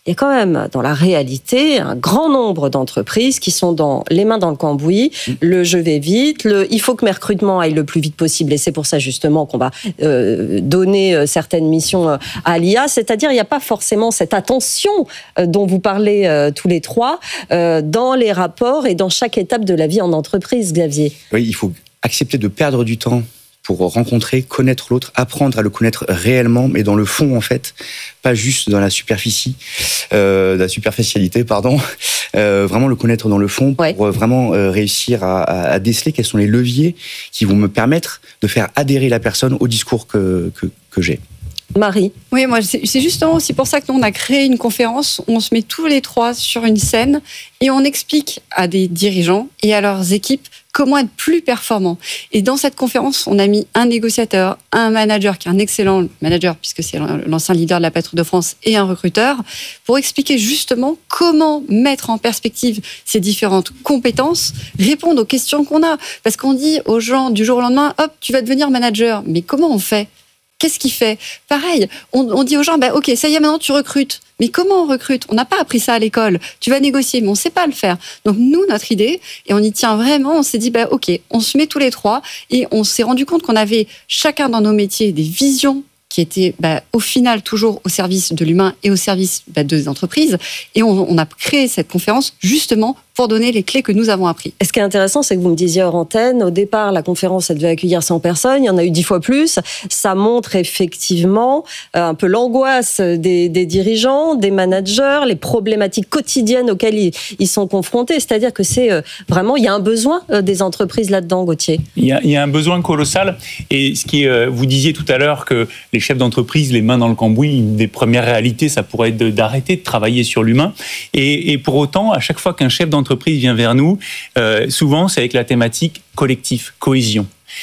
il y a quand même dans la réalité un grand nombre d'entreprises qui sont dans les mains dans le cambouis, le je vais vite, le il faut que mes recrutements aillent le plus vite possible, et c'est pour ça justement qu'on va euh, donner certaines missions à l'I A, c'est-à-dire il n'y a pas forcément cette attention dont vous parlez euh, tous les trois euh, dans les rapports et dans chaque étape de la vie en entreprise, Xavier. Oui, il faut accepter de perdre du temps pour rencontrer, connaître l'autre, apprendre à le connaître réellement, mais dans le fond, en fait, pas juste dans la superficie, euh, la superficialité, pardon, euh, vraiment le connaître dans le fond pour ouais. vraiment euh, réussir à, à, à déceler quels sont les leviers qui vont me permettre de faire adhérer la personne au discours que, que, que j'ai. Marie. Oui, moi, c'est, c'est justement aussi pour ça que nous, on a créé une conférence où on se met tous les trois sur une scène et on explique à des dirigeants et à leurs équipes comment être plus performants. Et dans cette conférence, on a mis un négociateur, un manager qui est un excellent manager, puisque c'est l'ancien leader de la Patrouille de France, et un recruteur, pour expliquer justement comment mettre en perspective ces différentes compétences, répondre aux questions qu'on a. Parce qu'on dit aux gens du jour au lendemain, hop, tu vas devenir manager. Mais comment on fait ? Qu'est-ce qu'il fait ? Pareil, on, on dit aux gens, bah, ok, ça y est, maintenant tu recrutes. Mais comment on recrute ? On n'a pas appris ça à l'école. Tu vas négocier, mais on ne sait pas le faire. Donc nous, notre idée, et on y tient vraiment, on s'est dit, bah, ok, on se met tous les trois, et on s'est rendu compte qu'on avait chacun dans nos métiers des visions qui étaient bah, au final toujours au service de l'humain et au service bah, des entreprises. Et on, on a créé cette conférence justement pour donner les clés que nous avons appris. Et ce qui est intéressant, c'est que vous me disiez hors antenne, au départ, la conférence, elle devait accueillir cent personnes, il y en a eu dix fois plus. Ça montre effectivement un peu l'angoisse des, des dirigeants, des managers, les problématiques quotidiennes auxquelles ils, ils sont confrontés. C'est-à-dire que c'est vraiment, il y a un besoin des entreprises là-dedans, Gauthier. Il y a, il y a un besoin colossal. Et ce qui est, vous disiez tout à l'heure que les chefs d'entreprise, les mains dans le cambouis, une des premières réalités, ça pourrait être de, d'arrêter de travailler sur l'humain. Et, et pour autant, à chaque fois qu'un chef d'entreprise Entreprise vient vers nous, euh, souvent c'est avec la thématique collectif, cohésion.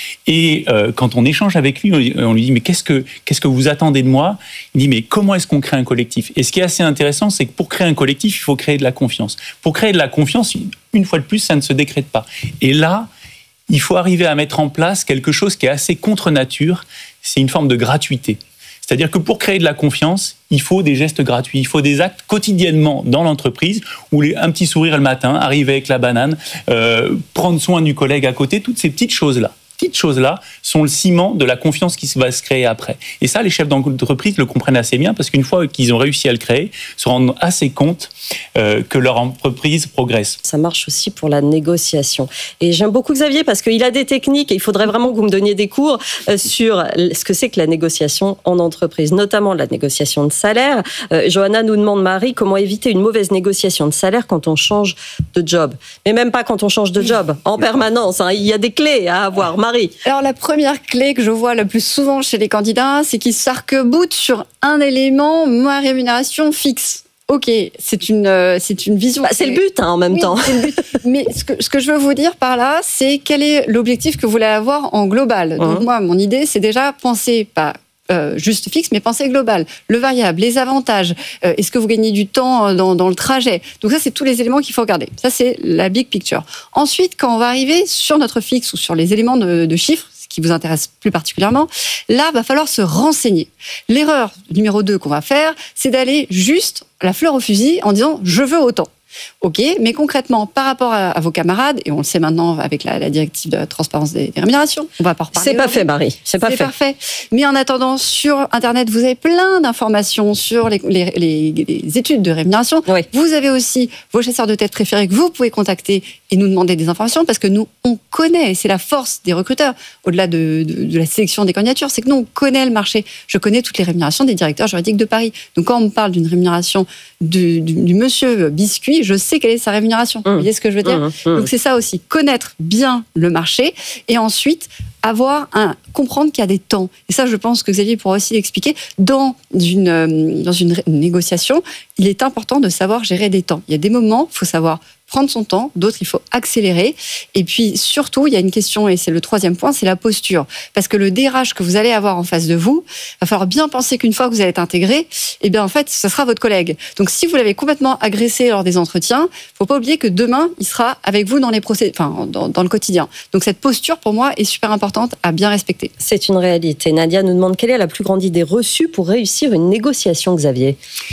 Et euh, quand on échange avec lui, on, on lui dit mais qu'est-ce que qu'est-ce que vous attendez de moi ? Il dit mais comment est-ce qu'on crée un collectif ? Et ce qui est assez intéressant, c'est que pour créer un collectif, il faut créer de la confiance. Pour créer de la confiance, une fois de plus, ça ne se décrète pas. Et là, il faut arriver à mettre en place quelque chose qui est assez contre nature. C'est une forme de gratuité. C'est-à-dire que pour créer de la confiance, il faut des gestes gratuits, il faut des actes quotidiennement dans l'entreprise, où les, un petit sourire le matin, arriver avec la banane, euh, prendre soin du collègue à côté, toutes ces petites choses-là. Petites choses-là sont le ciment de la confiance qui va se créer après. Et ça, les chefs d'entreprise le comprennent assez bien, parce qu'une fois qu'ils ont réussi à le créer, se rendent assez compte euh, que leur entreprise progresse. Ça marche aussi pour la négociation. Et j'aime beaucoup Xavier, parce qu'il a des techniques, et il faudrait vraiment que vous me donniez des cours sur ce que c'est que la négociation en entreprise, notamment la négociation de salaire. Euh, Johanna nous demande, Marie, comment éviter une mauvaise négociation de salaire quand on change de job. Mais même pas quand on change de job, en permanence. Hein. Il y a des clés à avoir. Marie. Alors la première clé que je vois le plus souvent chez les candidats, c'est qu'ils s'arc-boutent sur un élément, ma rémunération fixe. Ok, c'est une, euh, c'est une vision. Bah, c'est le but hein, en même oui, temps. C'est le but. Mais ce que, ce que je veux vous dire par là, c'est quel est l'objectif que vous voulez avoir en global. Donc mmh. moi, mon idée, c'est déjà penser pas Euh, juste fixe, mais pensée globale. Le variable, les avantages, euh, est-ce que vous gagnez du temps dans, dans le trajet ? Donc ça, c'est tous les éléments qu'il faut regarder. Ça, c'est la big picture. Ensuite, quand on va arriver sur notre fixe ou sur les éléments de, de chiffres, ce qui vous intéresse plus particulièrement, là, va falloir se renseigner. L'erreur numéro deux qu'on va faire, c'est d'aller juste la fleur au fusil en disant « je veux autant ». Ok, mais concrètement, par rapport à, à vos camarades, et on le sait maintenant avec la, la directive de transparence des, des rémunérations, on va pas reparler. C'est pas fait, Marie. C'est pas c'est fait. parfait. Mais en attendant, sur Internet, vous avez plein d'informations sur les, les, les, les études de rémunération. Oui. Vous avez aussi vos chasseurs de tête préférés que vous pouvez contacter et nous demander des informations parce que nous, on connaît, et c'est la force des recruteurs, au-delà de, de, de la sélection des candidatures, c'est que nous, on connaît le marché. Je connais toutes les rémunérations des directeurs juridiques de Paris. Donc quand on me parle d'une rémunération du, du, du monsieur Biscuit, je sais quelle est sa rémunération. Mmh. Vous voyez ce que je veux dire ? mmh, mmh. Donc c'est ça aussi, connaître bien le marché et ensuite avoir un, comprendre qu'il y a des temps. Et ça, je pense que Xavier pourra aussi l'expliquer. Dans une, dans une négociation, il est important de savoir gérer des temps. Il y a des moments, il faut savoir prendre son temps, d'autres, il faut accélérer. Et puis, surtout, il y a une question, et c'est le troisième point, c'est la posture. Parce que le D R H que vous allez avoir en face de vous, il va falloir bien penser qu'une fois que vous allez être intégré, eh bien, en fait, ce sera votre collègue. Donc, si vous l'avez complètement agressé lors des entretiens, il ne faut pas oublier que demain, il sera avec vous dans, les procé- enfin, dans, dans le quotidien. Donc, cette posture, pour moi, est super importante à bien respecter. C'est une réalité. Nadia nous demande quelle est la plus grande idée reçue pour réussir une négociation, Xavier ?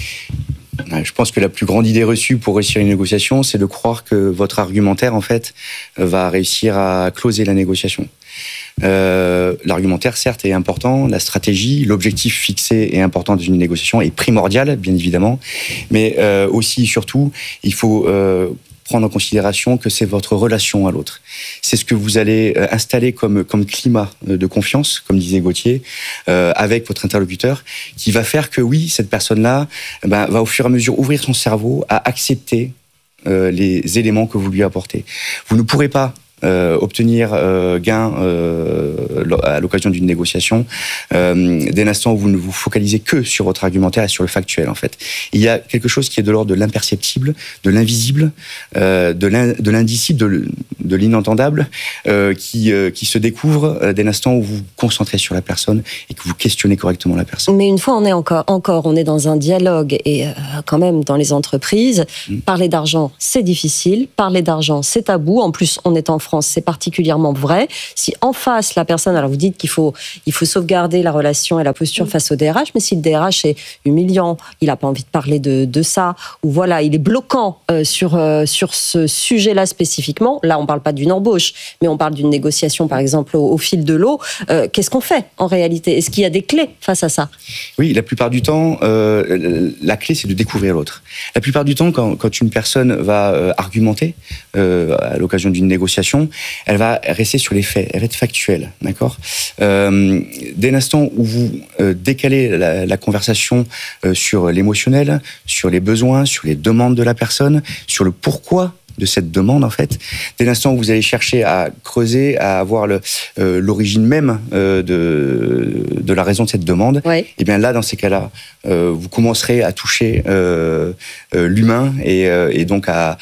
Je pense que la plus grande idée reçue pour réussir une négociation, c'est de croire que votre argumentaire, en fait, va réussir à closer la négociation. Euh, l'argumentaire, certes, est important, la stratégie, l'objectif fixé est important dans une négociation, est primordial, bien évidemment, mais euh, aussi, surtout, il faut euh, prendre en considération que c'est votre relation à l'autre. C'est ce que vous allez installer comme, comme climat de confiance, comme disait Gauthier, euh, avec votre interlocuteur, qui va faire que, oui, cette personne-là ben, va au fur et à mesure ouvrir son cerveau à accepter euh, les éléments que vous lui apportez. Vous ne pourrez pas Euh, obtenir euh, gain euh, à l'occasion d'une négociation euh, dès l'instant où vous ne vous focalisez que sur votre argumentaire et sur le factuel, en fait. Il y a quelque chose qui est de l'ordre de l'imperceptible, de l'invisible, euh, de l'indicible, de, de l'inentendable, euh, qui, euh, qui se découvre euh, dès l'instant où vous vous concentrez sur la personne et que vous questionnez correctement la personne. Mais une fois, on est encore, encore on est dans un dialogue et euh, quand même dans les entreprises, mmh. parler d'argent, c'est difficile, parler d'argent, c'est tabou. En plus, on est en France, c'est particulièrement vrai. Si en face, la personne, alors vous dites qu'il faut, il faut sauvegarder la relation et la posture face au D R H, mais si le D R H est humiliant, il n'a pas envie de parler de, de ça, ou voilà, il est bloquant euh, sur, euh, sur ce sujet-là spécifiquement, là on ne parle pas d'une embauche, mais on parle d'une négociation par exemple au, au fil de l'eau, euh, qu'est-ce qu'on fait en réalité? Est-ce qu'il y a des clés face à ça? Oui, la plupart du temps, euh, la clé c'est de découvrir l'autre. La plupart du temps, quand, quand une personne va euh, argumenter euh, à l'occasion d'une négociation, elle va rester sur les faits, elle va être factuelle, d'accord ? euh, Dès l'instant où vous euh, décalez la, la conversation euh, sur l'émotionnel, sur les besoins, sur les demandes de la personne, sur le pourquoi de cette demande, en fait, dès l'instant où vous allez chercher à creuser, à avoir le, euh, l'origine même euh, de, de la raison de cette demande, ouais. et bien là, dans ces cas-là, euh, vous commencerez à toucher euh, euh, l'humain et, euh, et donc à,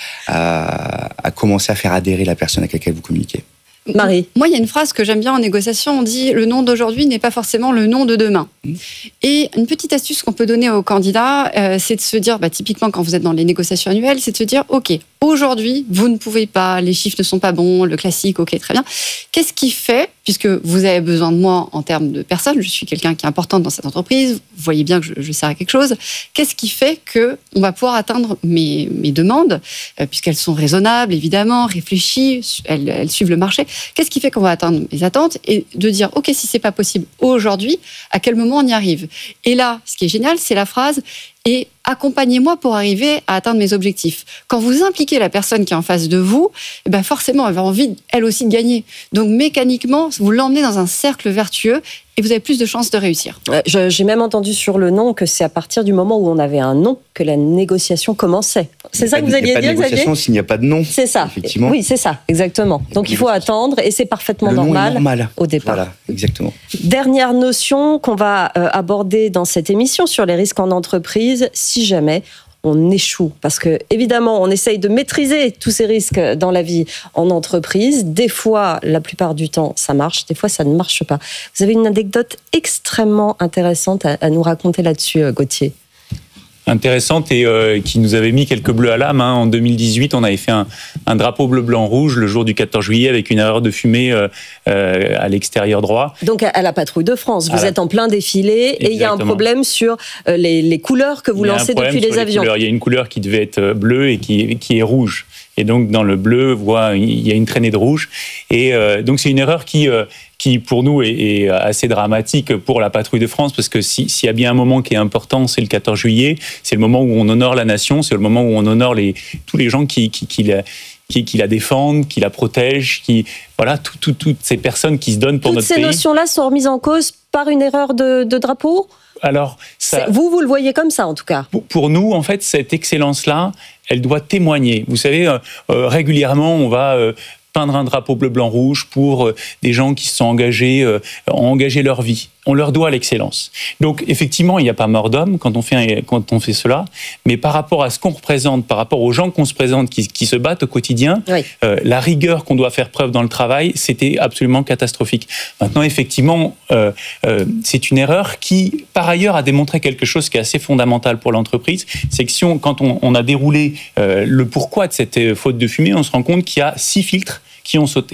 à, à commencer à faire adhérer la personne avec laquelle vous communiquez. Marie. Moi, il y a une phrase que j'aime bien en négociation, on dit « le nom d'aujourd'hui n'est pas forcément le nom de demain mmh. ». Et une petite astuce qu'on peut donner aux candidats, euh, c'est de se dire, bah, typiquement quand vous êtes dans les négociations annuelles, c'est de se dire « ok, aujourd'hui, vous ne pouvez pas, les chiffres ne sont pas bons, le classique, ok, très bien. Qu'est-ce qui fait, puisque vous avez besoin de moi en termes de personnes, je suis quelqu'un qui est important dans cette entreprise, vous voyez bien que je, je sers à quelque chose, qu'est-ce qui fait qu'on va pouvoir atteindre mes, mes demandes, euh, puisqu'elles sont raisonnables, évidemment, réfléchies, elles, elles suivent le marché. Qu'est-ce qui fait qu'on va atteindre mes attentes et de dire, ok, si c'est pas possible aujourd'hui, à quel moment on y arrive? Et là, ce qui est génial, c'est la phrase et accompagnez-moi pour arriver à atteindre mes objectifs. Quand vous impliquez la personne qui est en face de vous, eh ben forcément, elle va envie, elle aussi, de gagner. Donc, mécaniquement, vous l'emmenez dans un cercle vertueux et vous avez plus de chances de réussir. Je, j'ai même entendu sur le nom que c'est à partir du moment où on avait un nom que la négociation commençait. C'est ça que vous alliez dire, Xavier ? Il n'y a pas de négociation s'il n'y a pas de nom. C'est ça. Effectivement. Oui, c'est ça, exactement. Donc, il faut attendre et c'est parfaitement le nom normal, est normal au départ. Voilà, exactement. Dernière notion qu'on va euh, aborder dans cette émission sur les risques en entreprise, si jamais on échoue. Parce que, évidemment, on essaye de maîtriser tous ces risques dans la vie en entreprise. Des fois, la plupart du temps, ça marche. Des fois, ça ne marche pas. Vous avez une anecdote extrêmement intéressante à, à nous raconter là-dessus, Gauthier. Intéressante et euh, qui nous avait mis quelques bleus à l'âme. Hein. En deux mille dix-huit, on avait fait un, un drapeau bleu-blanc-rouge le jour du quatorze juillet avec une erreur de fumée euh, euh, à l'extérieur droit. Donc à la patrouille de France, vous à êtes la... en plein défilé. Exactement. Et il y a un problème sur euh, les, les couleurs que vous lancez depuis les avions. Les il y a une couleur qui devait être bleue et qui, qui est rouge. Et donc dans le bleu, voit, il y a une traînée de rouge. Et euh, donc c'est une erreur qui... Euh, qui pour nous est, est assez dramatique pour la patrouille de France, parce que si, s'il y a bien un moment qui est important, c'est le quatorze juillet, c'est le moment où on honore la nation, c'est le moment où on honore les, tous les gens qui, qui, qui, la, qui, qui la défendent, qui la protègent, qui, voilà, tout, tout, toutes ces personnes qui se donnent pour toutes notre pays. Toutes ces notions-là sont remises en cause par une erreur de, de drapeau ? Alors, ça, vous, vous le voyez comme ça, en tout cas. Pour, pour nous, en fait, cette excellence-là, elle doit témoigner. Vous savez, euh, euh, régulièrement, on va... Euh, peindre un drapeau bleu-blanc-rouge pour euh, des gens qui se sont engagés, euh, ont engagé leur vie. On leur doit l'excellence. Donc, effectivement, il n'y a pas mort d'homme quand on fait, un, quand on fait cela, mais par rapport à ce qu'on représente, par rapport aux gens qu'on se présente, qui, qui se battent au quotidien, oui. euh, la rigueur qu'on doit faire preuve dans le travail, c'était absolument catastrophique. Maintenant, effectivement, euh, euh, c'est une erreur qui, par ailleurs, a démontré quelque chose qui est assez fondamental pour l'entreprise, c'est que si on, quand on, on a déroulé euh, le pourquoi de cette faute de fumée, on se rend compte qu'il y a six filtres qui ont sauté.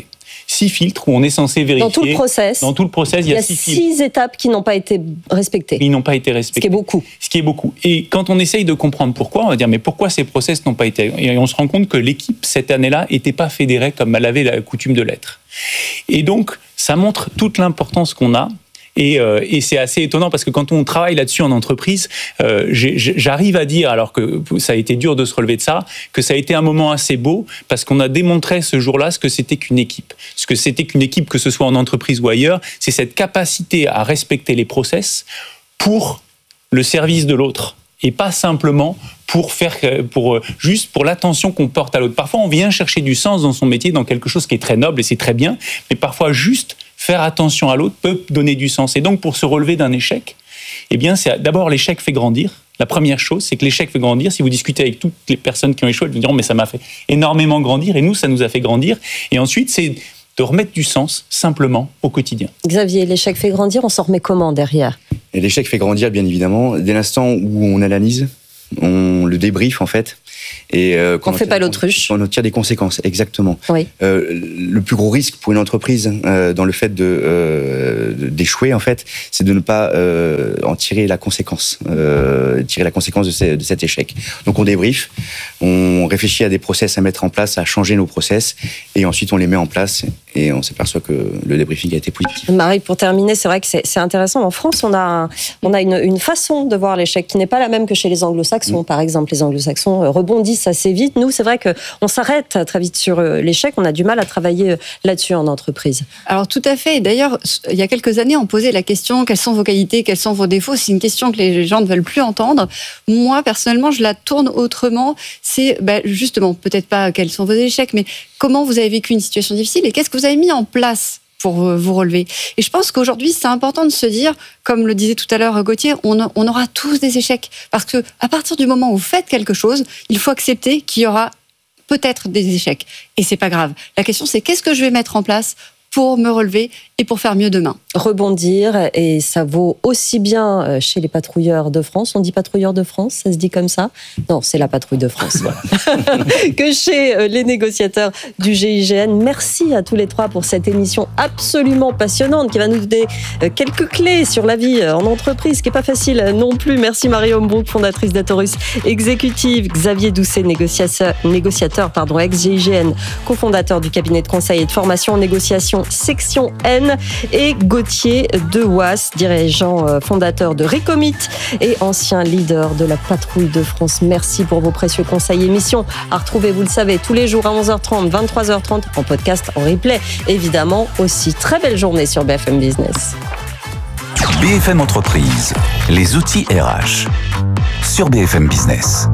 six filtres où on est censé vérifier. Dans tout le process. Dans tout le process, il y a, six, six filtres. étapes qui n'ont pas été respectées. Ils n'ont pas été respectés. Ce qui est beaucoup. Ce qui est beaucoup. Et quand on essaye de comprendre pourquoi, on va dire mais pourquoi ces process n'ont pas été... Et on se rend compte que l'équipe, cette année-là, n'était pas fédérée comme elle avait la coutume de l'être. Et donc, ça montre toute l'importance qu'on a. Et, euh, et c'est assez étonnant parce que quand on travaille là-dessus en entreprise, euh, j'ai, j'arrive à dire, alors que ça a été dur de se relever de ça, que ça a été un moment assez beau parce qu'on a démontré ce jour-là ce que c'était qu'une équipe. Ce que c'était qu'une équipe, que ce soit en entreprise ou ailleurs, c'est cette capacité à respecter les process pour le service de l'autre. Et pas simplement pour faire, pour, juste pour l'attention qu'on porte à l'autre. Parfois, on vient chercher du sens dans son métier, dans quelque chose qui est très noble et c'est très bien, mais parfois juste faire attention à l'autre peut donner du sens. Et donc, pour se relever d'un échec, eh bien, c'est d'abord l'échec fait grandir. La première chose, c'est que l'échec fait grandir. Si vous discutez avec toutes les personnes qui ont échoué, elles vous diront mais ça m'a fait énormément grandir et nous, ça nous a fait grandir. Et ensuite, c'est de remettre du sens simplement au quotidien. Xavier, l'échec fait grandir, on s'en remet comment derrière ? Et l'échec fait grandir, bien évidemment, dès l'instant où on analyse, on le débrief en fait. Et euh, on ne fait pas l'autruche. On en tire des conséquences, exactement. Oui. Euh, le plus gros risque pour une entreprise euh, dans le fait de, euh, d'échouer, en fait, c'est de ne pas euh, en tirer la conséquence, euh, tirer la conséquence de, ces, de cet échec. Donc on débrief, on réfléchit à des process à mettre en place, à changer nos process, et ensuite on les met en place, et on s'aperçoit que le débriefing a été positif. Marie, pour terminer, c'est vrai que c'est, c'est intéressant. En France, on a, on a une, une façon de voir l'échec qui n'est pas la même que chez les anglo-saxons. Mmh. Par exemple, les anglo-saxons rebondissent assez vite. Nous, c'est vrai qu'on s'arrête très vite sur l'échec. On a du mal à travailler là-dessus en entreprise. Alors, tout à fait. D'ailleurs, il y a quelques années, on posait la question quelles sont vos qualités, quels sont vos défauts. C'est une question que les gens ne veulent plus entendre. Moi, personnellement, je la tourne autrement. C'est ben, justement, peut-être pas quels sont vos échecs, mais comment vous avez vécu une situation difficile et qu'est-ce que vous avez mis en place pour vous relever. Et je pense qu'aujourd'hui, c'est important de se dire, comme le disait tout à l'heure Gauthier, on, on aura tous des échecs. Parce que à partir du moment où vous faites quelque chose, il faut accepter qu'il y aura peut-être des échecs. Et c'est pas grave. La question, c'est qu'est-ce que je vais mettre en place pour me relever et pour faire mieux demain. Rebondir, et ça vaut aussi bien chez les patrouilleurs de France. On dit patrouilleurs de France, ça se dit comme ça ? Non, c'est la patrouille de France. Que chez les négociateurs du G I G N. Merci à tous les trois pour cette émission absolument passionnante qui va nous donner quelques clés sur la vie en entreprise, qui n'est pas facile non plus. Merci Marie Hombrook, fondatrice d'Atorus Exécutive, Xavier Doucet, négociateur, négociateur pardon, ex-G I G N, cofondateur du cabinet de conseil et de formation en négociation Section N, et Gauthier Dewaas, dirigeant fondateur de Recomit et ancien leader de la Patrouille de France. Merci pour vos précieux conseils. Émission à retrouver, vous le savez, tous les jours à onze heures trente, vingt-trois heures trente, en podcast, en replay, évidemment aussi. Très belle journée sur B F M Business. B F M Entreprise, les outils R H, sur B F M Business.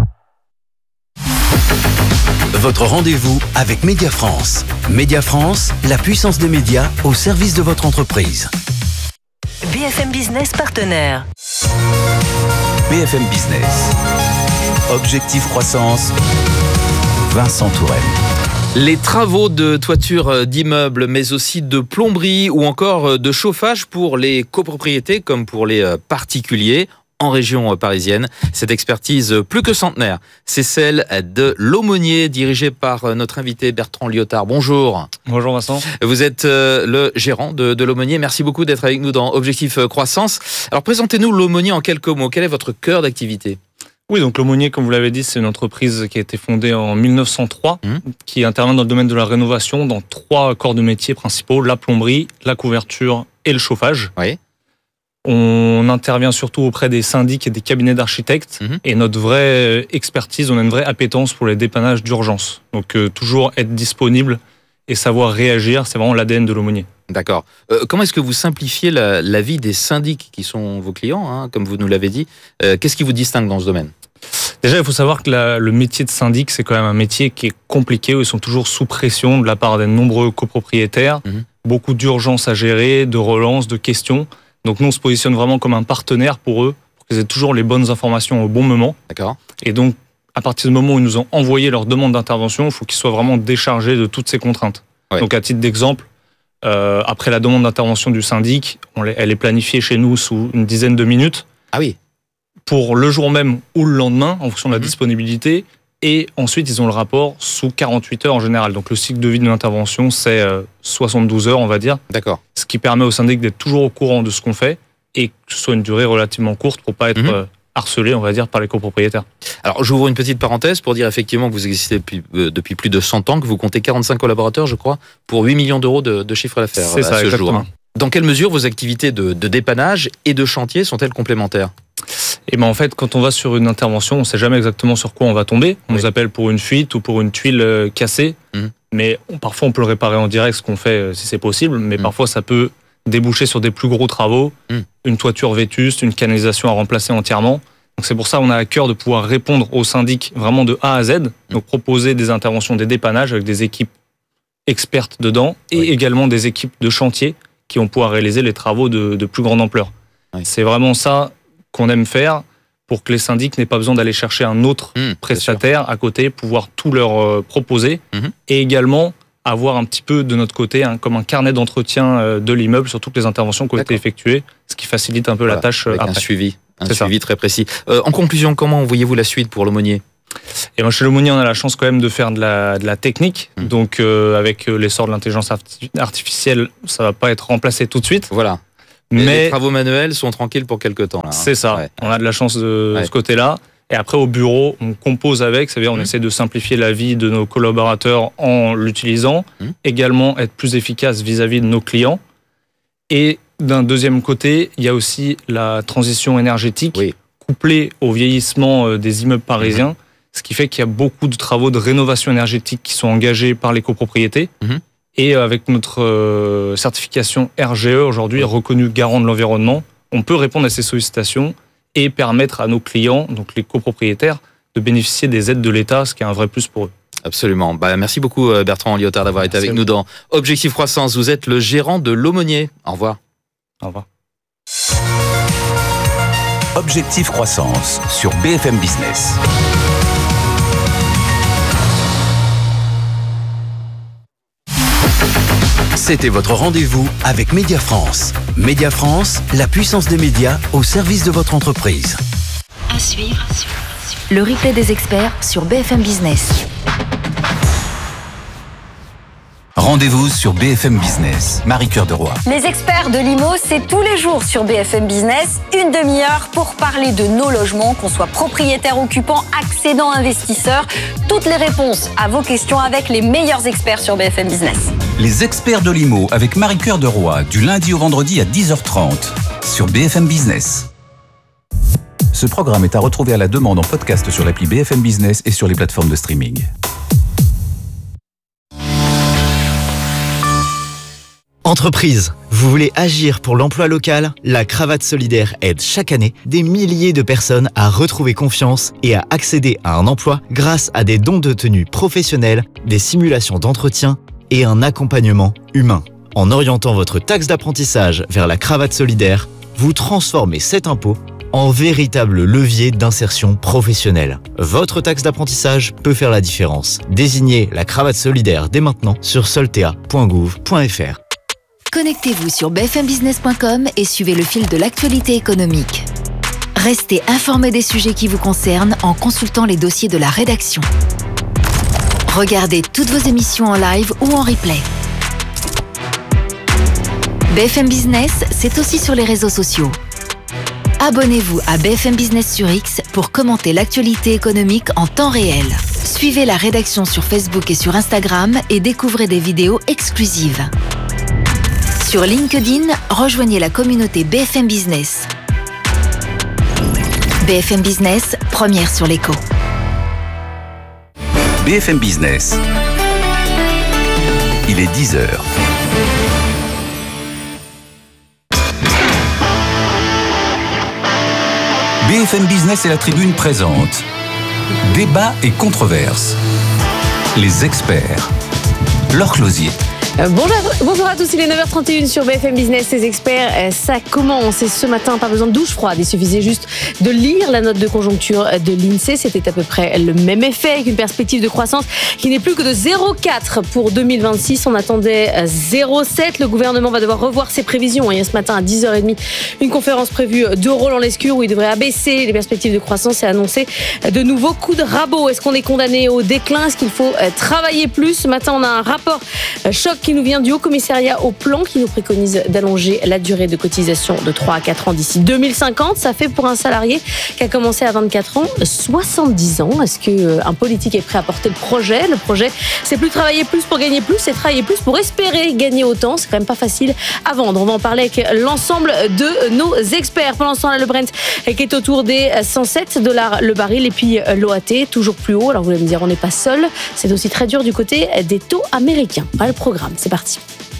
Votre rendez-vous avec Média France. Média France, la puissance des médias au service de votre entreprise. B F M Business partenaire. B F M Business. Objectif croissance. Vincent Tourelle. Les travaux de toiture d'immeubles, mais aussi de plomberie ou encore de chauffage pour les copropriétés comme pour les particuliers en région parisienne. Cette expertise plus que centenaire, c'est celle de l'Aumônier, dirigée par notre invité Bertrand Lyotard. Bonjour. Bonjour Vincent. Vous êtes le gérant de, de l'Aumônier. Merci beaucoup d'être avec nous dans Objectif Croissance. Alors présentez-nous l'Aumônier en quelques mots. Quel est votre cœur d'activité ? Oui, donc l'Aumônier, comme vous l'avez dit, c'est une entreprise qui a été fondée en mille neuf cent trois, mmh. qui intervient dans le domaine de la rénovation dans trois corps de métiers principaux, la plomberie, la couverture et le chauffage. Oui. On intervient surtout auprès des syndics et des cabinets d'architectes. Mmh. Et notre vraie expertise, on a une vraie appétence pour les dépannages d'urgence. Donc euh, toujours être disponible et savoir réagir, c'est vraiment l'A D N de l'Aumônier. D'accord. Euh, comment est-ce que vous simplifiez la, la vie des syndics qui sont vos clients, hein, comme vous nous l'avez dit ? euh, Qu'est-ce qui vous distingue dans ce domaine ? Déjà, il faut savoir que la, le métier de syndic, c'est quand même un métier qui est compliqué, où ils sont toujours sous pression de la part des nombreux copropriétaires. Mmh. Beaucoup d'urgences à gérer, de relances, de questions. Donc nous, on se positionne vraiment comme un partenaire pour eux, pour qu'ils aient toujours les bonnes informations au bon moment. D'accord. Et donc, à partir du moment où ils nous ont envoyé leur demande d'intervention, il faut qu'ils soient vraiment déchargés de toutes ces contraintes. Ouais. Donc à titre d'exemple, euh, après la demande d'intervention du syndic, on les, elle est planifiée chez nous sous une dizaine de minutes. Ah oui. Pour le jour même ou le lendemain, en fonction de la mmh. disponibilité, Et ensuite, ils ont le rapport sous quarante-huit heures en général. Donc le cycle de vie d'une intervention, c'est euh, soixante-douze heures, on va dire. D'accord. Ce qui permet au syndic d'être toujours au courant de ce qu'on fait et que ce soit une durée relativement courte pour pas être mmh. euh, harcelé, on va dire, par les copropriétaires. Alors, j'ouvre une petite parenthèse pour dire effectivement que vous existez depuis, euh, depuis plus de cent ans, que vous comptez quarante-cinq collaborateurs, je crois, pour huit millions d'euros de, de chiffre d'affaires C'est à ça, ce exactement. jour. Dans quelle mesure vos activités de, de dépannage et de chantier sont-elles complémentaires ? Et ben en fait, quand on va sur une intervention, on ne sait jamais exactement sur quoi on va tomber. On oui. nous appelle pour une fuite ou pour une tuile euh, cassée. Mmh. Mais on, parfois, on peut le réparer en direct, ce qu'on fait euh, si c'est possible. Mais mmh. parfois, ça peut déboucher sur des plus gros travaux, mmh. une toiture vétuste, une canalisation à remplacer entièrement. Donc c'est pour ça qu'on a à cœur de pouvoir répondre au syndic vraiment de A à Z. Mmh. Donc proposer des interventions, des dépannages avec des équipes expertes dedans et oui. également des équipes de chantier qui vont pouvoir réaliser les travaux de, de plus grande ampleur. Oui. C'est vraiment ça qu'on aime faire pour que les syndics n'aient pas besoin d'aller chercher un autre mmh, prestataire à côté, pouvoir tout leur euh, proposer mmh. et également avoir un petit peu de notre côté hein, comme un carnet d'entretien euh, de l'immeuble sur toutes les interventions qui ont D'accord. été effectuées, ce qui facilite un peu voilà, la tâche avec après. un suivi, un C'est suivi ça. Très précis. Euh, en conclusion, comment voyez-vous la suite pour l'aumônier ? Et moi, chez l'aumônier, on a la chance quand même de faire de la, de la technique. Mmh. Donc, euh, avec l'essor de l'intelligence artificielle, ça va pas être remplacé tout de suite. Voilà. Mais les travaux manuels sont tranquilles pour quelques temps. Là, hein. C'est ça. Ouais. On a de la chance de ouais. ce côté-là. Et après, au bureau, on compose avec. Ça veut dire on mmh. essaie de simplifier la vie de nos collaborateurs en l'utilisant. Mmh. Également, être plus efficace vis-à-vis de nos clients. Et d'un deuxième côté, il y a aussi la transition énergétique oui. couplée au vieillissement des immeubles parisiens. Mmh. Ce qui fait qu'il y a beaucoup de travaux de rénovation énergétique qui sont engagés par les copropriétés. Mmh. Et avec notre euh, certification R G E, aujourd'hui, reconnue garant de l'environnement, on peut répondre à ces sollicitations et permettre à nos clients, donc les copropriétaires, de bénéficier des aides de l'État, ce qui est un vrai plus pour eux. Absolument. Bah, merci beaucoup Bertrand Liotard d'avoir été merci avec nous dans Objectif Croissance. Vous êtes le gérant de l'aumônier. Au revoir. Au revoir. Objectif Croissance sur B F M Business. C'était votre rendez-vous avec Média France. Média France, la puissance des médias au service de votre entreprise. À suivre, le replay des experts sur B F M Business. Rendez-vous sur B F M Business. Marie-Cœur de Roy. Les experts de l'I M O, c'est tous les jours sur B F M Business. Une demi-heure pour parler de nos logements, qu'on soit propriétaire, occupant, accédant, investisseur. Toutes les réponses à vos questions avec les meilleurs experts sur B F M Business. Les experts de l'I M O avec Marie-Cœur de Roy, du lundi au vendredi à dix heures trente sur B F M Business. Ce programme est à retrouver à la demande en podcast sur l'appli B F M Business et sur les plateformes de streaming. Entreprise, vous voulez agir pour l'emploi local ? La Cravate Solidaire aide chaque année des milliers de personnes à retrouver confiance et à accéder à un emploi grâce à des dons de tenue professionnels, des simulations d'entretien et un accompagnement humain. En orientant votre taxe d'apprentissage vers la Cravate Solidaire, vous transformez cet impôt en véritable levier d'insertion professionnelle. Votre taxe d'apprentissage peut faire la différence. Désignez la Cravate Solidaire dès maintenant sur soltea point gouv point f r. Connectez-vous sur b f m business point com et suivez le fil de l'actualité économique. Restez informé des sujets qui vous concernent en consultant les dossiers de la rédaction. Regardez toutes vos émissions en live ou en replay. B F M Business, c'est aussi sur les réseaux sociaux. Abonnez-vous à B F M Business sur X pour commenter l'actualité économique en temps réel. Suivez la rédaction sur Facebook et sur Instagram et découvrez des vidéos exclusives. Sur LinkedIn, rejoignez la communauté B F M Business. B F M Business, première sur l'écho. B F M Business. Il est dix heures. B F M Business et la Tribune présente Débat et controverse. Les experts. Laure Closier. Euh, bonjour, bonjour à tous, il est neuf heures trente et une sur B F M Business, les experts, euh, ça commence et ce matin, pas besoin de douche froide, il suffisait juste de lire la note de conjoncture de l'INSEE, c'était à peu près le même effet avec une perspective de croissance qui n'est plus que de zéro virgule quatre pour deux mille vingt-six, on attendait zéro virgule sept, le gouvernement va devoir revoir ses prévisions, il y a ce matin à dix heures trente une conférence prévue de Roland Lescure où il devrait abaisser les perspectives de croissance et annoncer de nouveaux coups de rabot. Est-ce qu'on est condamné au déclin? Est-ce qu'il faut travailler plus? Ce matin, on a un rapport choc qui nous vient du Haut Commissariat au Plan qui nous préconise d'allonger la durée de cotisation de trois à quatre ans d'ici deux mille cinquante. Ça fait pour un salarié qui a commencé à vingt-quatre ans, soixante-dix ans. Est-ce qu'un politique est prêt à porter le projet? Le projet, c'est plus travailler plus pour gagner plus, c'est travailler plus pour espérer gagner autant. C'est quand même pas facile à vendre. On va en parler avec l'ensemble de nos experts. Pendant ce temps-là, le Brent qui est autour des cent sept dollars le baril et puis l'O A T toujours plus haut. Alors vous allez me dire, on n'est pas seul. C'est aussi très dur du côté des taux américains. Voilà le programme. C'est parti.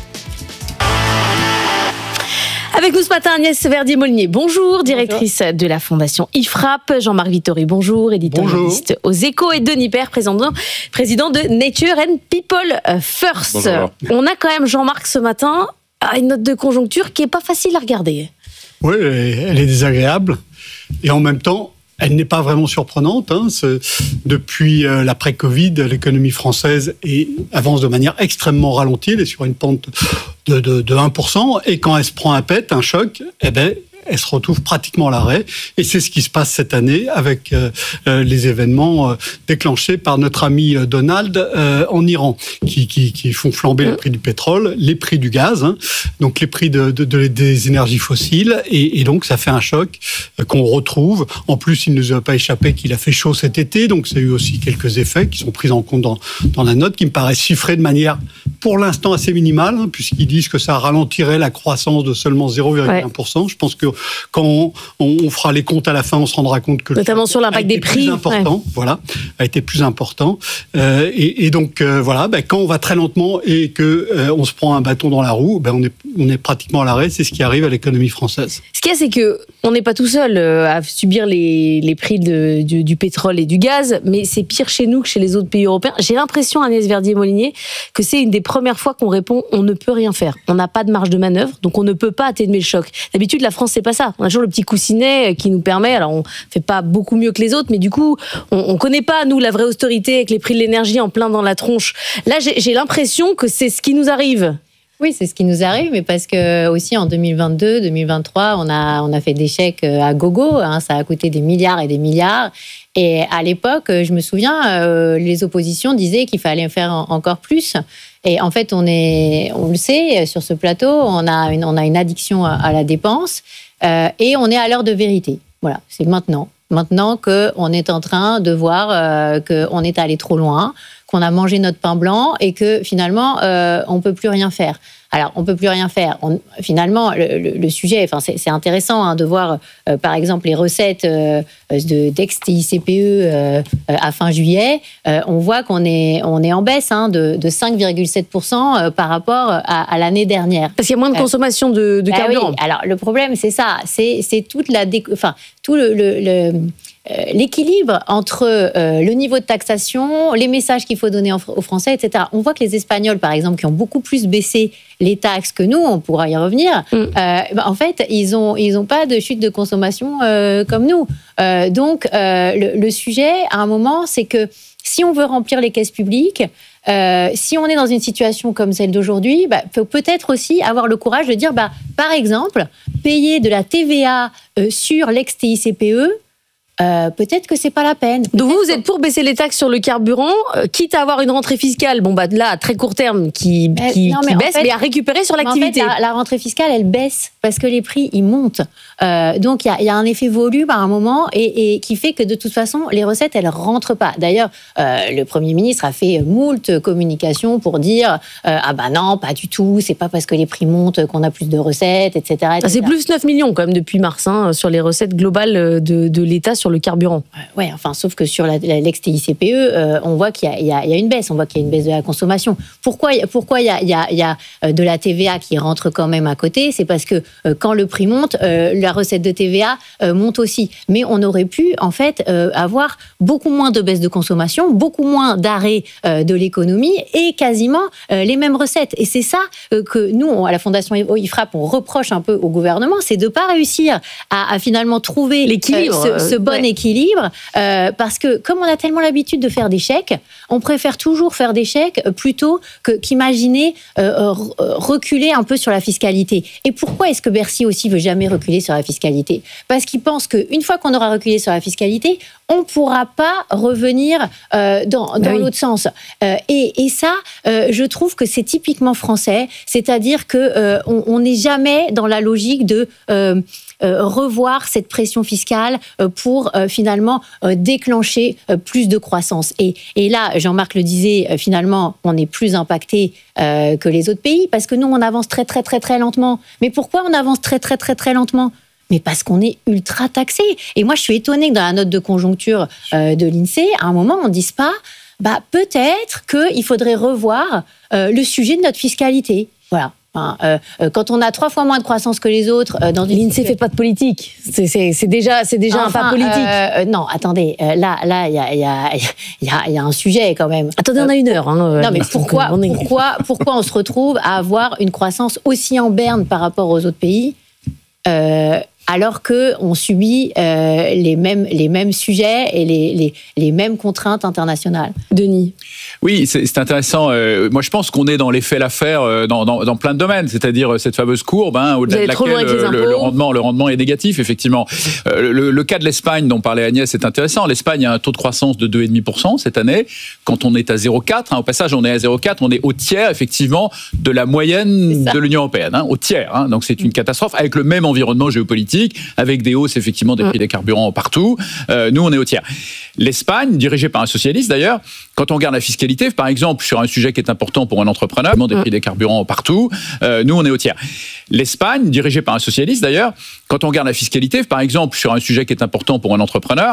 Avec nous ce matin, Agnès Verdier-Molinier, bonjour, directrice bonjour. de la Fondation I F R A P. Jean-Marc Vittori, bonjour, éditorialiste aux Échos. Et Denis Père, président, président de Nature and People First. Bonjour. On a quand même, Jean-Marc, ce matin, une note de conjoncture qui n'est pas facile à regarder. Oui, elle est désagréable. Et en même temps, elle n'est pas vraiment surprenante. Hein. Depuis euh, l'après-Covid, l'économie française est, avance de manière extrêmement ralentie. Elle est sur une pente de, de, de un pour cent. Et quand elle se prend un pet, un choc, eh ben, elle se retrouve pratiquement à l'arrêt. Et c'est ce qui se passe cette année avec euh, euh, les événements euh, déclenchés par notre ami euh, Donald euh, en Iran, qui, qui, qui font flamber le prix du pétrole, les prix du gaz, hein, donc les prix de, de, de, des énergies fossiles. Et, et donc, ça fait un choc euh, qu'on retrouve. En plus, il ne nous a pas échappé qu'il a fait chaud cet été. Donc, ça a eu aussi quelques effets qui sont pris en compte dans, dans la note, qui me paraissent chiffrés de manière, pour l'instant, assez minimale, hein, puisqu'ils disent que ça ralentirait la croissance de seulement zéro virgule un pour cent. Ouais. Je pense que quand on, on fera les comptes à la fin, on se rendra compte que notamment sur l'impact des prix, plus important, ouais. voilà, a été plus important. Euh, et, et donc euh, voilà, ben, quand on va très lentement et que euh, on se prend un bâton dans la roue, ben on est on est pratiquement à l'arrêt. C'est ce qui arrive à l'économie française. Ce qu'il y a, c'est que on n'est pas tout seul à subir les, les prix de, du, du pétrole et du gaz, mais c'est pire chez nous que chez les autres pays européens. J'ai l'impression, Agnès Verdier-Molinier, que c'est une des premières fois qu'on répond on ne peut rien faire. On n'a pas de marge de manœuvre, donc on ne peut pas atténuer le choc. D'habitude, la France, c'est pas ça. On a toujours le petit coussinet qui nous permet, alors on fait pas beaucoup mieux que les autres, mais du coup, on, on connaît pas, nous, la vraie austérité avec les prix de l'énergie en plein dans la tronche. Là, j'ai, j'ai l'impression que c'est ce qui nous arrive. Oui, c'est ce qui nous arrive, mais parce que aussi en deux mille vingt-deux, deux mille vingt-trois, on a, on a fait des chèques à gogo, hein, ça a coûté des milliards et des milliards. Et à l'époque, je me souviens, euh, les oppositions disaient qu'il fallait faire encore plus. Et en fait, on, est, on le sait, sur ce plateau, on a une, on a une addiction à, à la dépense euh, et on est à l'heure de vérité. Voilà, c'est maintenant. Maintenant qu'on est en train de voir euh, qu'on est allé trop loin, qu'on a mangé notre pain blanc et que finalement, euh, on ne peut plus rien faire. Alors, on ne peut plus rien faire. On, finalement, le, le, le sujet, enfin, c'est, c'est intéressant hein, de voir, euh, par exemple, les recettes euh, de, d'ex-T I C P E euh, à fin juillet. Euh, on voit qu'on est, on est en baisse hein, de, de cinq virgule sept pour cent par rapport à, à l'année dernière. Parce qu'il y a moins de consommation de, de carburant. Euh, oui. Alors, le problème, c'est ça. C'est, c'est toute la déco- enfin, tout le... le, le Euh, l'équilibre entre euh, le niveau de taxation, les messages qu'il faut donner aux Français, et cetera. On voit que les Espagnols, par exemple, qui ont beaucoup plus baissé les taxes que nous, on pourra y revenir, mm. euh, bah, en fait, ils n'ont ils ont pas de chute de consommation euh, comme nous. Euh, donc, euh, le, le sujet, à un moment, c'est que si on veut remplir les caisses publiques, euh, si on est dans une situation comme celle d'aujourd'hui, bah, faut peut-être aussi avoir le courage de dire, bah, par exemple, payer de la T V A euh, sur l'ex-T I C P E, Euh, peut-être que c'est pas la peine. Peut-être. Donc vous, vous êtes pour baisser les taxes sur le carburant, euh, quitte à avoir une rentrée fiscale, bon bah là à très court terme qui, euh, qui, non, mais qui baisse, fait, mais à récupérer sur l'activité. En fait, la, la rentrée fiscale, elle baisse parce que les prix ils montent. Euh, donc il y a, y a un effet volume à un moment et, et qui fait que de toute façon les recettes elles rentrent pas. D'ailleurs, euh, le Premier ministre a fait moult communications pour dire euh, ah bah non pas du tout, c'est pas parce que les prix montent qu'on a plus de recettes, et cetera, et cetera. Ah, c'est plus neuf millions quand même depuis mars hein, sur les recettes globales de, de l'État sur le carburant. Ouais, enfin, sauf que sur la, la, l'ex-T I C P E, euh, on voit qu'il y a, il y, a, il y a une baisse, on voit qu'il y a une baisse de la consommation. Pourquoi, pourquoi il, y a, il, y a, il y a de la T V A qui rentre quand même à côté ? C'est parce que euh, quand le prix monte, euh, la, la recette de T V A euh, monte aussi. Mais on aurait pu, en fait, euh, avoir beaucoup moins de baisse de consommation, beaucoup moins d'arrêt euh, de l'économie et quasiment euh, les mêmes recettes. Et c'est ça euh, que nous, on, à la Fondation I F R A P, on reproche un peu au gouvernement, c'est de ne pas réussir à, à finalement trouver l'équilibre, euh, ce, ce bon ouais. équilibre. Euh, parce que comme on a tellement l'habitude de faire des chèques, on préfère toujours faire des chèques plutôt que, qu'imaginer euh, reculer un peu sur la fiscalité. Et pourquoi est-ce que Bercy aussi veut jamais reculer sur la fiscalité ? Parce qu'il pense qu'une fois qu'on aura reculé sur la fiscalité, on ne pourra pas revenir euh, dans, dans oui. l'autre sens. Euh, et, et ça, euh, je trouve que c'est typiquement français, c'est-à-dire qu'on euh, n'est jamais dans la logique de... Euh, Euh, revoir cette pression fiscale euh, pour euh, finalement euh, déclencher euh, plus de croissance. Et, et là, Jean-Marc le disait, euh, finalement, on est plus impacté euh, que les autres pays parce que nous, on avance très, très, très, très lentement. Mais pourquoi on avance très, très, très, très lentement ? Mais parce qu'on est ultra taxé. Et moi, je suis étonnée que dans la note de conjoncture euh, de l'INSEE, à un moment, on ne dise pas, bah, peut-être qu'il faudrait revoir euh, le sujet de notre fiscalité. Voilà. Enfin, euh, quand on a trois fois moins de croissance que les autres, euh, dans l'INSEE fait pas de politique. C'est, c'est, c'est déjà, c'est déjà enfin, un pas politique. Euh, non, attendez, euh, là, là, il y a, il y a, il y a, il y a un sujet quand même. Attendez, on a une heure. Hein, non, mais pourquoi, pourquoi, pourquoi on se retrouve à avoir une croissance aussi en berne par rapport aux autres pays, euh, alors que on subit euh, les mêmes, les mêmes sujets et les, les, les mêmes contraintes internationales. Denis. Oui, c'est, c'est intéressant. Euh, moi, je pense qu'on est dans l'effet l'affaire euh, dans, dans, dans plein de domaines, c'est-à-dire cette fameuse courbe, hein, au-delà de laquelle euh, le, le, rendement, le rendement est négatif, effectivement. Euh, le, le cas de l'Espagne, dont parlait Agnès, est intéressant. L'Espagne a un taux de croissance de deux virgule cinq pour cent cette année. Quand on est à zéro virgule quatre, hein, au passage, on est à zéro virgule quatre, on est au tiers, effectivement, de la moyenne de l'Union européenne, hein, au tiers. Hein, donc, c'est une catastrophe avec le même environnement géopolitique, avec des hausses, effectivement, des prix des carburants partout. Euh, nous, on est au tiers. L'Espagne, dirigée par un socialiste, d'ailleurs, quand on regarde la fiscalité, par exemple, sur un sujet qui est important pour un entrepreneur, des prix des carburants partout, euh, nous, on est au tiers. L'Espagne, dirigée par un socialiste, d'ailleurs, quand on regarde la fiscalité, par exemple, sur un sujet qui est important pour un entrepreneur,